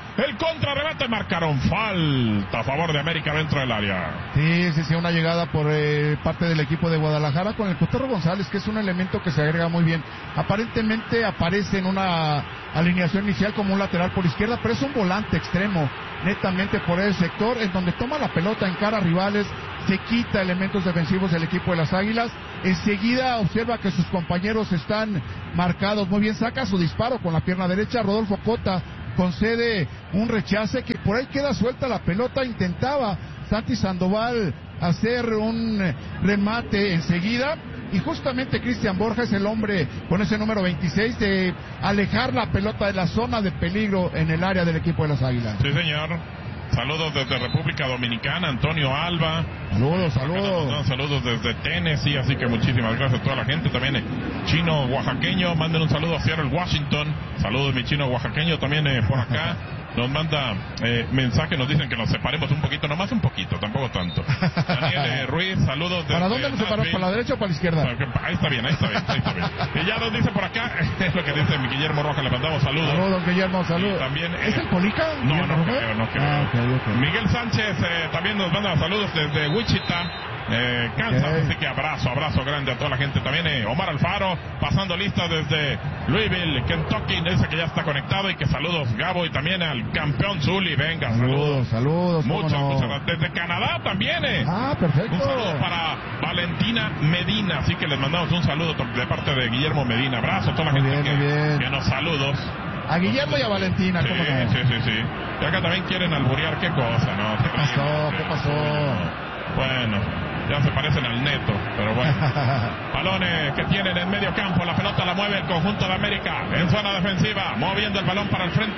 contrarrebate, marcaron falta a favor de América dentro del área. Sí, sí, sí, una llegada por eh, parte del equipo de Guadalajara con el Cotorro González, que es un elemento que se agrega muy bien. Aparentemente aparece en una alineación inicial como un lateral por izquierda, pero es un volante extremo, netamente por el sector, en donde toma la pelota, encara a rivales, se quita elementos defensivos del equipo de las Águilas, enseguida observa que sus compañeros están marcados muy bien, saca su disparo con la pierna derecha, Rodolfo Cota concede un rechace que por ahí queda suelta la pelota, intentaba Santi Sandoval hacer un remate enseguida, y justamente Cristian Borja es el hombre con ese número veintiséis de alejar la pelota de la zona de peligro en el área del equipo de las Águilas. Sí, señor. Saludos desde República Dominicana, Antonio Alba. Saludos, saludos. Nos, saludos desde Tennessee, así que muchísimas gracias a toda la gente. También eh, chino oaxaqueño, manden un saludo a Seattle, Washington. Saludos, mi chino oaxaqueño, también eh, por acá. Nos manda eh, mensaje, nos dicen que nos separemos un poquito, nomás un poquito, tampoco tanto. Daniel eh, Ruiz, saludos. ¿Para dónde nos separamos? ¿Para la derecha o para la izquierda? Ahí está bien, ahí está bien, ahí está bien. Y ya nos dice por acá, es lo que dice mi Guillermo Rojas, le mandamos saludos. Saludos, Guillermo, saludos. También, eh, ¿Es el Polica? No, no creo, no creo. Ah, okay, okay. Miguel Sánchez eh, también nos manda saludos desde Wichita. Eh, Kansas, okay. Así que abrazo, abrazo grande a toda la gente. También eh, Omar Alfaro, pasando lista desde Louisville, Kentucky, dice que ya está conectado y que saludos Gabo y también al campeón Zuli, venga, saludos. Saludos, saludos. Muchas, no? muchas desde Canadá también, eh. Ah, perfecto. Un saludo para Valentina Medina, así que les mandamos un saludo de parte de Guillermo Medina. Abrazo a toda la muy gente bien, que, bien. que nos saludos. A Guillermo y a Valentina, sí, ¿cómo no? Sí, sí, sí. Y acá también quieren alburear, qué cosa, ¿no? ¿Qué pasó? ¿Qué pasó? Bueno, ya se parecen al Neto, pero bueno. Balones que tienen en medio campo, la pelota la mueve el conjunto de América en zona defensiva, moviendo el balón para el frente.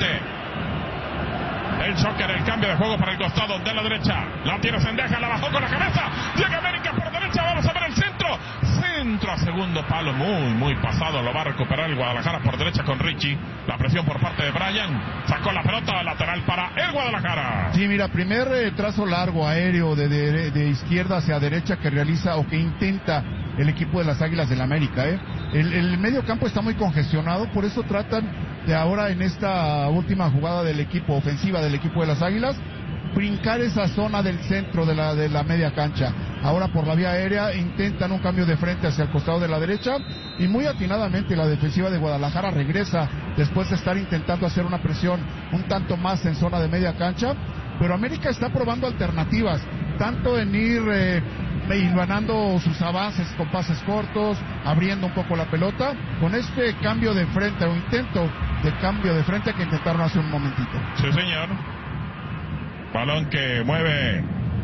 El Shocker, el cambio de juego para el costado de la derecha. La tiene Sendeja, la bajó con la cabeza. Llega América por derecha, vamos a ver el centro. Centro a segundo palo, muy, muy pasado. Lo va a recuperar el Guadalajara por derecha con Richie. La presión por parte de Brian. Sacó la pelota lateral para el Guadalajara. Sí, mira, primer eh, trazo largo aéreo de, de, de izquierda hacia derecha que realiza o que intenta el equipo de las Águilas del América. ¿eh? El, el medio campo está muy congestionado, por eso tratan de ahora en esta última jugada del equipo ofensiva del equipo de las Águilas brincar esa zona del centro de la, de la media cancha. Ahora por la vía aérea intentan un cambio de frente hacia el costado de la derecha y muy atinadamente la defensiva de Guadalajara regresa después de estar intentando hacer una presión un tanto más en zona de media cancha, pero América está probando alternativas, tanto en ir eh, hilvanando sus avances con pases cortos, abriendo un poco la pelota, con este cambio de frente o intento de cambio de frente que intentaron hace un momentito. Sí, señor. Balón que mueve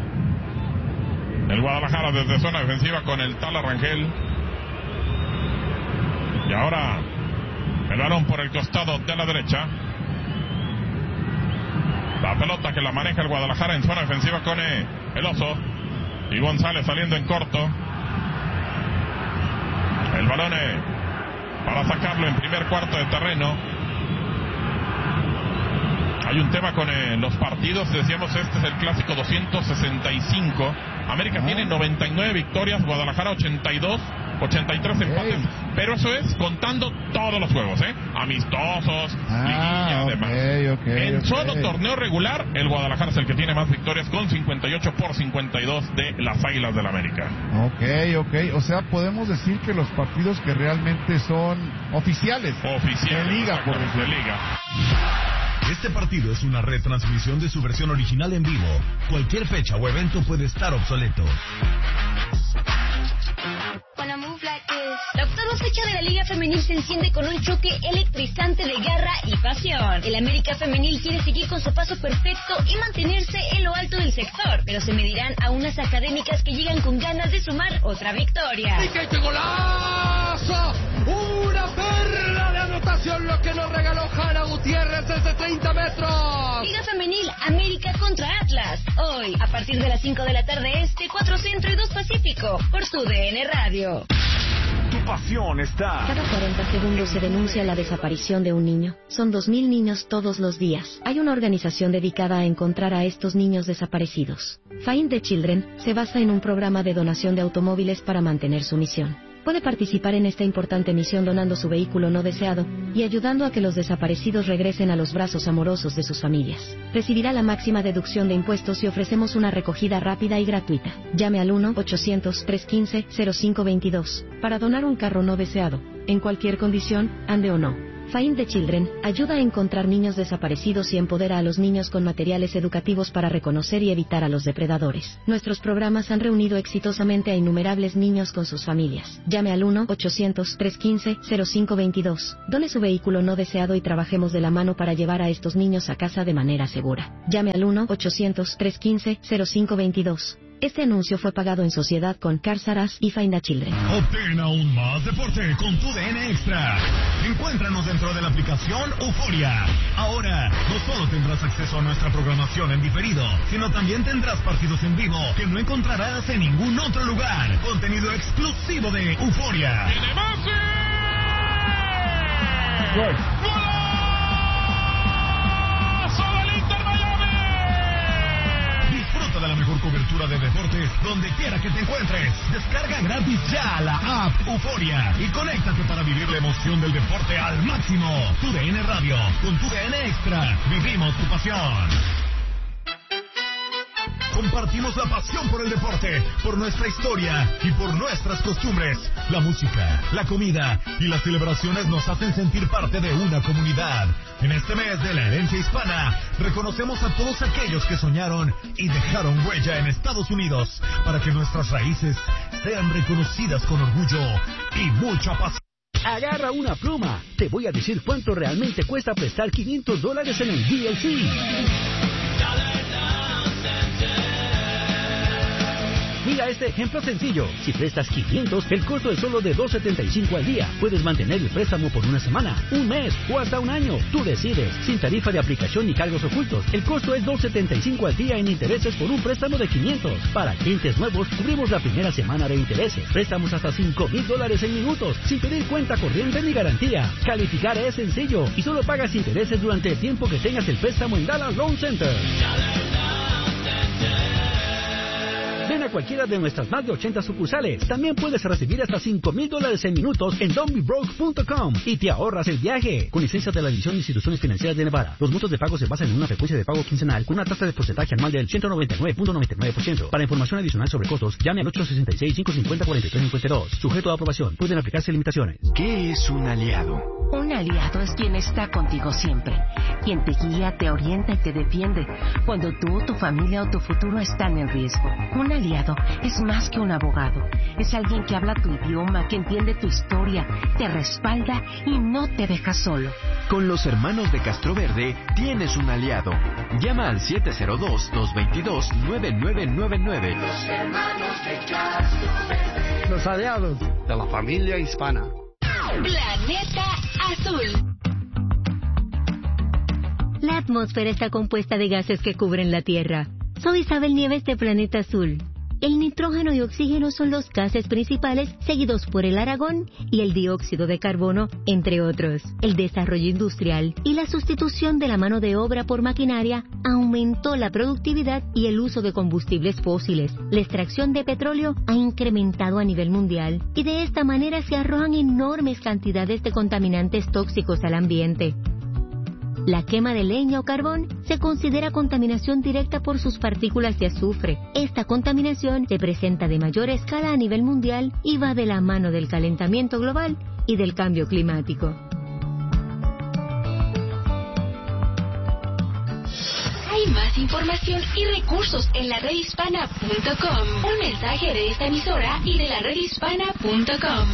el Guadalajara desde zona defensiva con el Tala Rangel. Y ahora el balón por el costado de la derecha. La pelota que la maneja el Guadalajara en zona defensiva con el Oso. Y González saliendo en corto. El balón para sacarlo en primer cuarto de terreno. Hay un tema con eh, los partidos, decíamos este es el clásico doscientos sesenta y cinco. América ah. tiene noventa y nueve victorias, Guadalajara ochenta y dos, ochenta y tres okay. empates, pero eso es contando todos los juegos, ¿eh? Amistosos, ah, liguilla, okay, demás. Okay, en okay. solo torneo regular, el Guadalajara es el que tiene más victorias con cincuenta y ocho por cincuenta y dos de las Águilas del América. Ok, ok, o sea, podemos decir que los partidos que realmente son oficiales, oficiales de liga, por de liga. Este partido es una retransmisión de su versión original en vivo. Cualquier fecha o evento puede estar obsoleto. La octava fecha de la Liga Femenil se enciende con un choque electrizante de garra y pasión. El América Femenil quiere seguir con su paso perfecto y mantenerse en lo alto del sector, pero se medirán a unas académicas que llegan con ganas de sumar otra victoria. ¡Y qué golazo! ¡Una perla de anotación lo que nos regaló Hanna Gutiérrez desde treinta metros! Liga Femenil, América contra Atlas. Hoy, a partir de las cinco de la tarde este, cuatro Centro y dos Pacífico, por tu D N Radio. Tu pasión está. Cada cuarenta segundos se denuncia la desaparición de un niño. Son dos mil niños todos los días. Hay una organización dedicada a encontrar a estos niños desaparecidos. Find the Children se basa en un programa de donación de automóviles para mantener su misión. Puede participar en esta importante misión donando su vehículo no deseado y ayudando a que los desaparecidos regresen a los brazos amorosos de sus familias. Recibirá la máxima deducción de impuestos y ofrecemos una recogida rápida y gratuita. Llame al uno ochocientos, trescientos quince, cero cinco veintidós para donar un carro no deseado, en cualquier condición, ande o no. Find the Children ayuda a encontrar niños desaparecidos y empodera a los niños con materiales educativos para reconocer y evitar a los depredadores. Nuestros programas han reunido exitosamente a innumerables niños con sus familias. Llame al uno ochocientos, trescientos quince, cero cinco veintidós. Done su vehículo no deseado y trabajemos de la mano para llevar a estos niños a casa de manera segura. Llame al uno ochocientos, trescientos quince, cero cinco veintidós. Este anuncio fue pagado en sociedad con Carsaras y Find the Children. Obtén aún más deporte con tu D N Extra. Encuéntranos dentro de la aplicación Euforia. Ahora, no solo tendrás acceso a nuestra programación en diferido, sino también tendrás partidos en vivo que no encontrarás en ningún otro lugar. Contenido exclusivo de Euforia. ¡Gol! Disfruta de la mejor cobertura de deportes donde quiera que te encuentres. Descarga gratis ya la app Euforia y conéctate para vivir la emoción del deporte al máximo. Tu D N Radio, con tu D N Extra, vivimos tu pasión. Compartimos la pasión por el deporte, por nuestra historia y por nuestras costumbres. La música, la comida y las celebraciones nos hacen sentir parte de una comunidad. En este mes de la herencia hispana, reconocemos a todos aquellos que soñaron y dejaron huella en Estados Unidos para que nuestras raíces sean reconocidas con orgullo y mucha pasión. Agarra una pluma. Te voy a decir cuánto realmente cuesta prestar quinientos dólares en el D L C. Mira este ejemplo sencillo. Si prestas quinientos, el costo es solo de dos setenta y cinco al día. Puedes mantener el préstamo por una semana, un mes o hasta un año. Tú decides. Sin tarifa de aplicación ni cargos ocultos. El costo es dos setenta y cinco al día en intereses por un préstamo de quinientos. Para clientes nuevos, cubrimos la primera semana de intereses. Préstamos hasta cinco mil dólares en minutos, sin pedir cuenta corriente ni garantía. Calificar es sencillo y solo pagas intereses durante el tiempo que tengas el préstamo en Dallas Loan Center. Ven a cualquiera de nuestras más de ochenta sucursales. También puedes recibir hasta cinco mil dólares en minutos en don't be broke punto com y te ahorras el viaje. Con licencia de la División de Instituciones Financieras de Nevada. Los montos de pago se basan en una frecuencia de pago quincenal con una tasa de porcentaje anual del ciento noventa y nueve punto noventa y nueve por ciento. Para información adicional sobre costos, llame al ocho sesenta y seis, cinco cincuenta, cuarenta y tres cincuenta y dos. Sujeto a aprobación. Pueden aplicarse limitaciones. ¿Qué es un aliado? Un aliado es quien está contigo siempre, quien te guía, te orienta y te defiende cuando tú, tu familia o tu futuro están en riesgo. Un aliado es más que un abogado, es alguien que habla tu idioma, que entiende tu historia, te respalda y no te deja solo. Con los hermanos de Castroverde tienes un aliado. Llama al siete cero dos, dos dos dos, nueve nueve nueve nueve. Los hermanos de Castroverde. Los aliados de la familia hispana. Planeta Azul. La atmósfera está compuesta de gases que cubren la Tierra. Soy Isabel Nieves de Planeta Azul. El nitrógeno y oxígeno son los gases principales, seguidos por el argón y el dióxido de carbono, entre otros. El desarrollo industrial y la sustitución de la mano de obra por maquinaria aumentó la productividad y el uso de combustibles fósiles. La extracción de petróleo ha incrementado a nivel mundial y de esta manera se arrojan enormes cantidades de contaminantes tóxicos al ambiente. La quema de leña o carbón se considera contaminación directa por sus partículas de azufre. Esta contaminación se presenta de mayor escala a nivel mundial y va de la mano del calentamiento global y del cambio climático. Hay más información y recursos en la red hispana punto com. Un mensaje de esta emisora y de la red hispana punto com.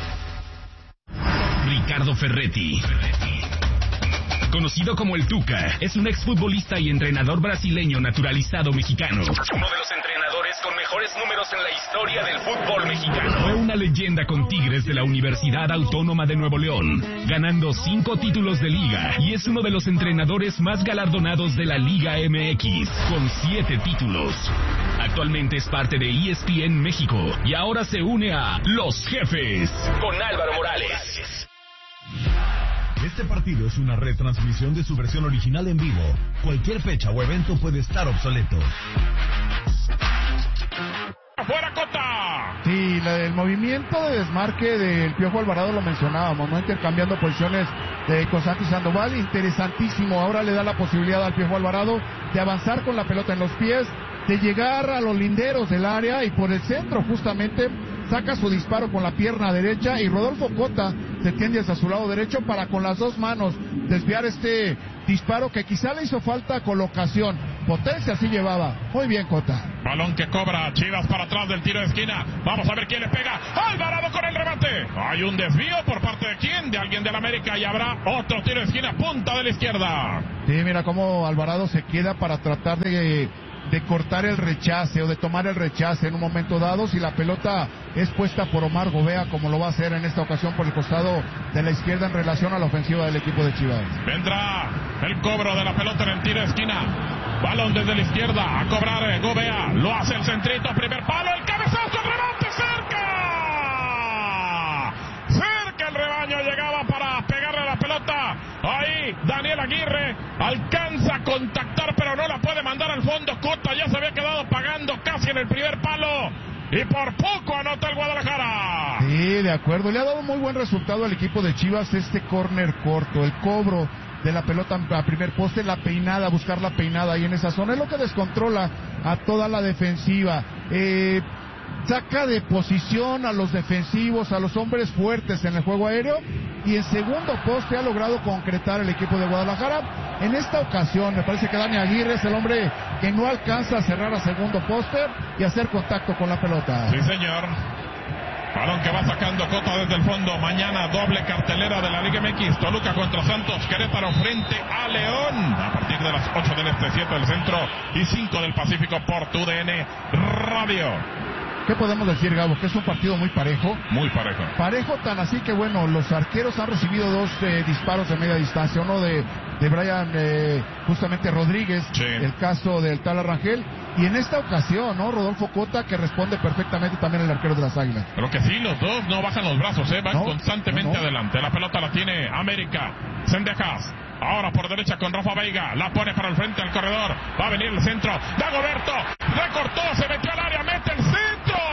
Ricardo Ferretti, conocido como el Tuca, es un exfutbolista y entrenador brasileño naturalizado mexicano. Uno de los entrenadores con mejores números en la historia del fútbol mexicano. Fue una leyenda con Tigres de la Universidad Autónoma de Nuevo León, ganando cinco títulos de liga, y es uno de los entrenadores más galardonados de la Liga M X, con siete títulos. Actualmente es parte de E S P N México y ahora se une a Los Jefes con Álvaro Morales. Este partido es una retransmisión de su versión original en vivo. Cualquier fecha o evento puede estar obsoleto. ¡Fuera Cota! Sí, la, el movimiento de desmarque del Piojo Alvarado lo mencionábamos, ¿no? Intercambiando posiciones de, con Santi Sandoval, interesantísimo. Ahora le da la posibilidad al Piojo Alvarado de avanzar con la pelota en los pies, de llegar a los linderos del área y por el centro justamente saca su disparo con la pierna derecha y Rodolfo Cota se tiende hacia su lado derecho para con las dos manos desviar este disparo que quizá le hizo falta colocación. Potencia sí llevaba. Muy bien, Cota. Balón que cobra Chivas para atrás del tiro de esquina. Vamos a ver quién le pega. Alvarado con el remate. Hay un desvío por parte de quién, de alguien del América, y habrá otro tiro de esquina, punta de la izquierda. Sí, mira cómo Alvarado se queda para tratar de... de cortar el rechace o de tomar el rechace en un momento dado si la pelota es puesta por Omar Gobea, como lo va a hacer en esta ocasión por el costado de la izquierda en relación a la ofensiva del equipo de Chivas. Vendrá el cobro de la pelota en el tiro de esquina. Balón desde la izquierda a cobrar Gobea. Lo hace el centrito, primer palo, el cabezazo, el remate, cerca. Cerca el rebaño, llegaba para pegarle a la pelota. Ahí Daniel Aguirre alcanza a contactar, pero no la puede mandar al fondo. Cota ya se había quedado pagando casi en el primer palo y por poco anota el Guadalajara. Sí, de acuerdo. Le ha dado muy buen resultado al equipo de Chivas este córner corto, el cobro de la pelota a primer poste, la peinada, buscar la peinada ahí en esa zona, es lo que descontrola a toda la defensiva. Eh... Saca de posición a los defensivos, a los hombres fuertes en el juego aéreo, y en segundo poste ha logrado concretar el equipo de Guadalajara. En esta ocasión me parece que Dani Aguirre es el hombre que no alcanza a cerrar a segundo poste y hacer contacto con la pelota. Sí, señor. Balón que va sacando Cota desde el fondo. Mañana doble cartelera de la Liga M X. Toluca contra Santos, Querétaro frente a León. A partir de las ocho del este, siete del centro y cinco del Pacífico por tu D N Radio. ¿Qué podemos decir, Gabo? Que es un partido muy parejo. Muy parejo. Parejo tan así que, bueno, los arqueros han recibido dos eh, disparos de media distancia. Uno de, de Brian, eh, justamente Rodríguez, sí. El caso del Tala Rangel. Y en esta ocasión, ¿no? Rodolfo Cota, que responde perfectamente también el arquero de las Águilas. Pero que sí, los dos no bajan los brazos, ¿eh? Van no, constantemente no, no. adelante. La pelota la tiene América. Cendejas. Ahora por derecha con Rafa Veiga. La pone para el frente al corredor. Va a venir el centro. Dagoberto. Recortó. Se metió al área. Mete el centro.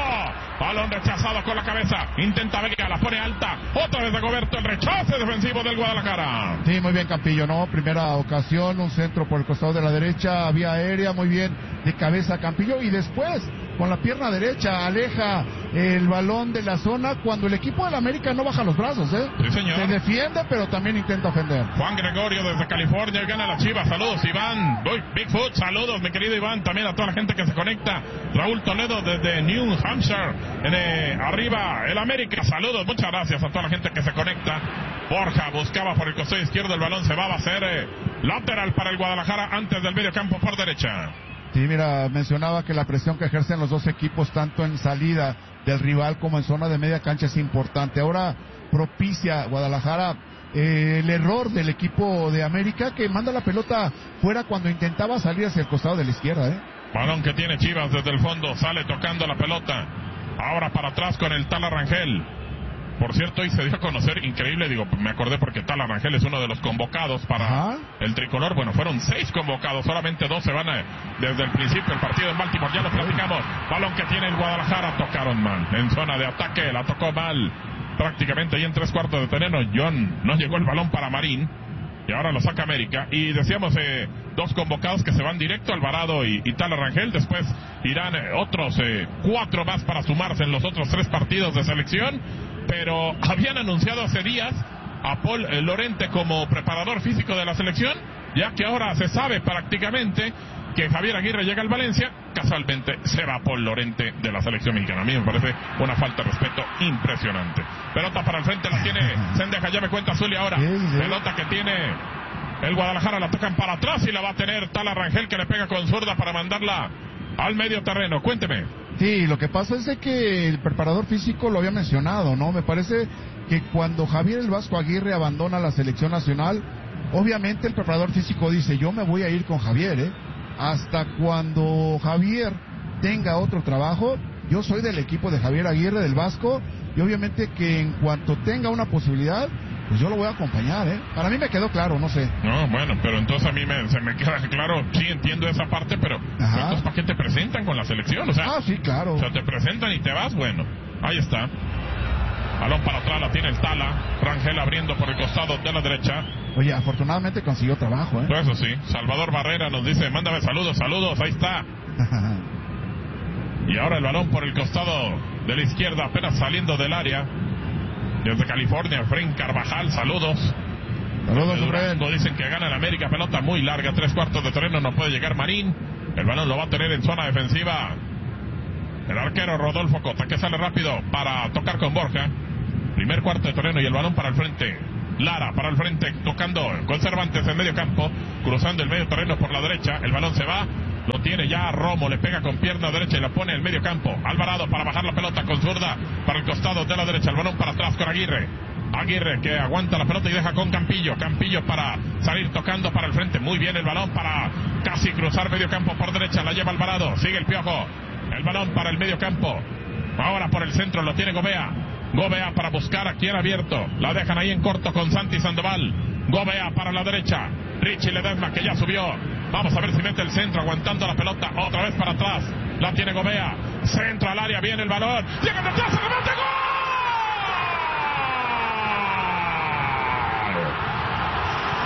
Balón rechazado con la cabeza. Intenta Veiga. La pone alta. Otra vez Dagoberto. El rechace defensivo del Guadalajara. Sí, muy bien, Campillo, ¿no? Primera ocasión. Un centro por el costado de la derecha. Vía aérea. Muy bien. De cabeza Campillo. Y después, con la pierna derecha, aleja el balón de la zona cuando el equipo del América no baja los brazos, ¿eh? Sí, señor. Se defiende, pero también intenta ofender. Juan Gregorio desde California gana la Chivas. Saludos, Iván. Uy, Bigfoot, saludos, mi querido Iván. También a toda la gente que se conecta. Raúl Toledo desde New Hampshire. En, eh, arriba, el América. Saludos, muchas gracias a toda la gente que se conecta. Borja buscaba por el costado izquierdo. El balón se va a hacer eh, lateral para el Guadalajara antes del medio campo por derecha. Sí, mira, mencionaba que la presión que ejercen los dos equipos, tanto en salida del rival como en zona de media cancha, es importante. Ahora propicia Guadalajara eh, el error del equipo de América, que manda la pelota fuera cuando intentaba salir hacia el costado de la izquierda, ¿eh? Balón que tiene Chivas desde el fondo, sale tocando la pelota. Ahora para atrás con el Tala Rangel. Por cierto, hoy se dio a conocer, increíble, digo, me acordé porque Tala Rangel es uno de los convocados para Ajá. el tricolor. Bueno, fueron seis convocados, solamente dos se van a, desde el principio del partido en Baltimore, ya lo platicamos. Balón que tiene el Guadalajara, tocaron mal, en zona de ataque, la tocó mal, prácticamente ahí en tres cuartos de terreno. John, no llegó el balón para Marín, y ahora lo saca América. Y decíamos, eh, dos convocados que se van directo, Alvarado y, y Tala Rangel. Después irán eh, otros eh, cuatro más para sumarse en los otros tres partidos de selección. Pero habían anunciado hace días a Paul Lorente como preparador físico de la selección, ya que ahora se sabe prácticamente que Javier Aguirre llega al Valencia. Casualmente se va Paul Lorente de la selección mexicana. A mí me parece una falta de respeto impresionante. Pelota para el frente, la tiene Cendejas, ya me cuenta Zuli ahora. Pelota que tiene el Guadalajara, la tocan para atrás y la va a tener Tala Rangel, que le pega con zurda para mandarla al medio terreno. Cuénteme. Sí, lo que pasa es de que el preparador físico lo había mencionado, ¿no? Me parece que cuando Javier el Vasco Aguirre abandona la selección nacional, obviamente el preparador físico dice, yo me voy a ir con Javier, ¿eh? Hasta cuando Javier tenga otro trabajo, yo soy del equipo de Javier Aguirre, del Vasco, y obviamente que en cuanto tenga una posibilidad, pues yo lo voy a acompañar, ¿eh? Para mí me quedó claro, no sé. No, bueno, pero entonces a mí me, se me queda claro, sí entiendo esa parte, pero entonces ¿para qué te presentan con la selección? O sea, ah, sí, claro. O sea, te presentan y te vas, bueno, ahí está. Balón para atrás, la tiene el Tala. Rangel abriendo por el costado de la derecha. Oye, afortunadamente consiguió trabajo, ¿eh? Pues eso sí. Salvador Barrera nos dice, mándame saludos, saludos, ahí está. Y ahora el balón por el costado de la izquierda, apenas saliendo del área. Desde California, Efraín Carvajal, saludos. Saludos, Durango, dicen que gana el América, pelota muy larga, tres cuartos de terreno, no puede llegar Marín. El balón lo va a tener en zona defensiva el arquero Rodolfo Cota, que sale rápido para tocar con Borja. Primer cuarto de terreno y el balón para el frente. Lara para el frente, tocando con Cervantes en medio campo, cruzando el medio terreno por la derecha. El balón se va, lo tiene ya Romo, le pega con pierna derecha y la pone en el medio campo. Alvarado para bajar la pelota con zurda para el costado de la derecha. El balón para atrás con Aguirre. Aguirre que aguanta la pelota y deja con Campillo. Campillo para salir tocando para el frente. Muy bien el balón para casi cruzar medio campo por derecha. La lleva Alvarado. Sigue el Piojo. El balón para el medio campo. Ahora por el centro lo tiene Gobea. Gobea para buscar a quien abierto. La dejan ahí en corto con Santi Sandoval. Gobea para la derecha. Richie Ledesma que ya subió. Vamos a ver si mete el centro aguantando la pelota. Otra vez para atrás. La tiene Gobea. Centro al área. Viene el balón. Llega de atrás. ¡Remate! ¡Gol!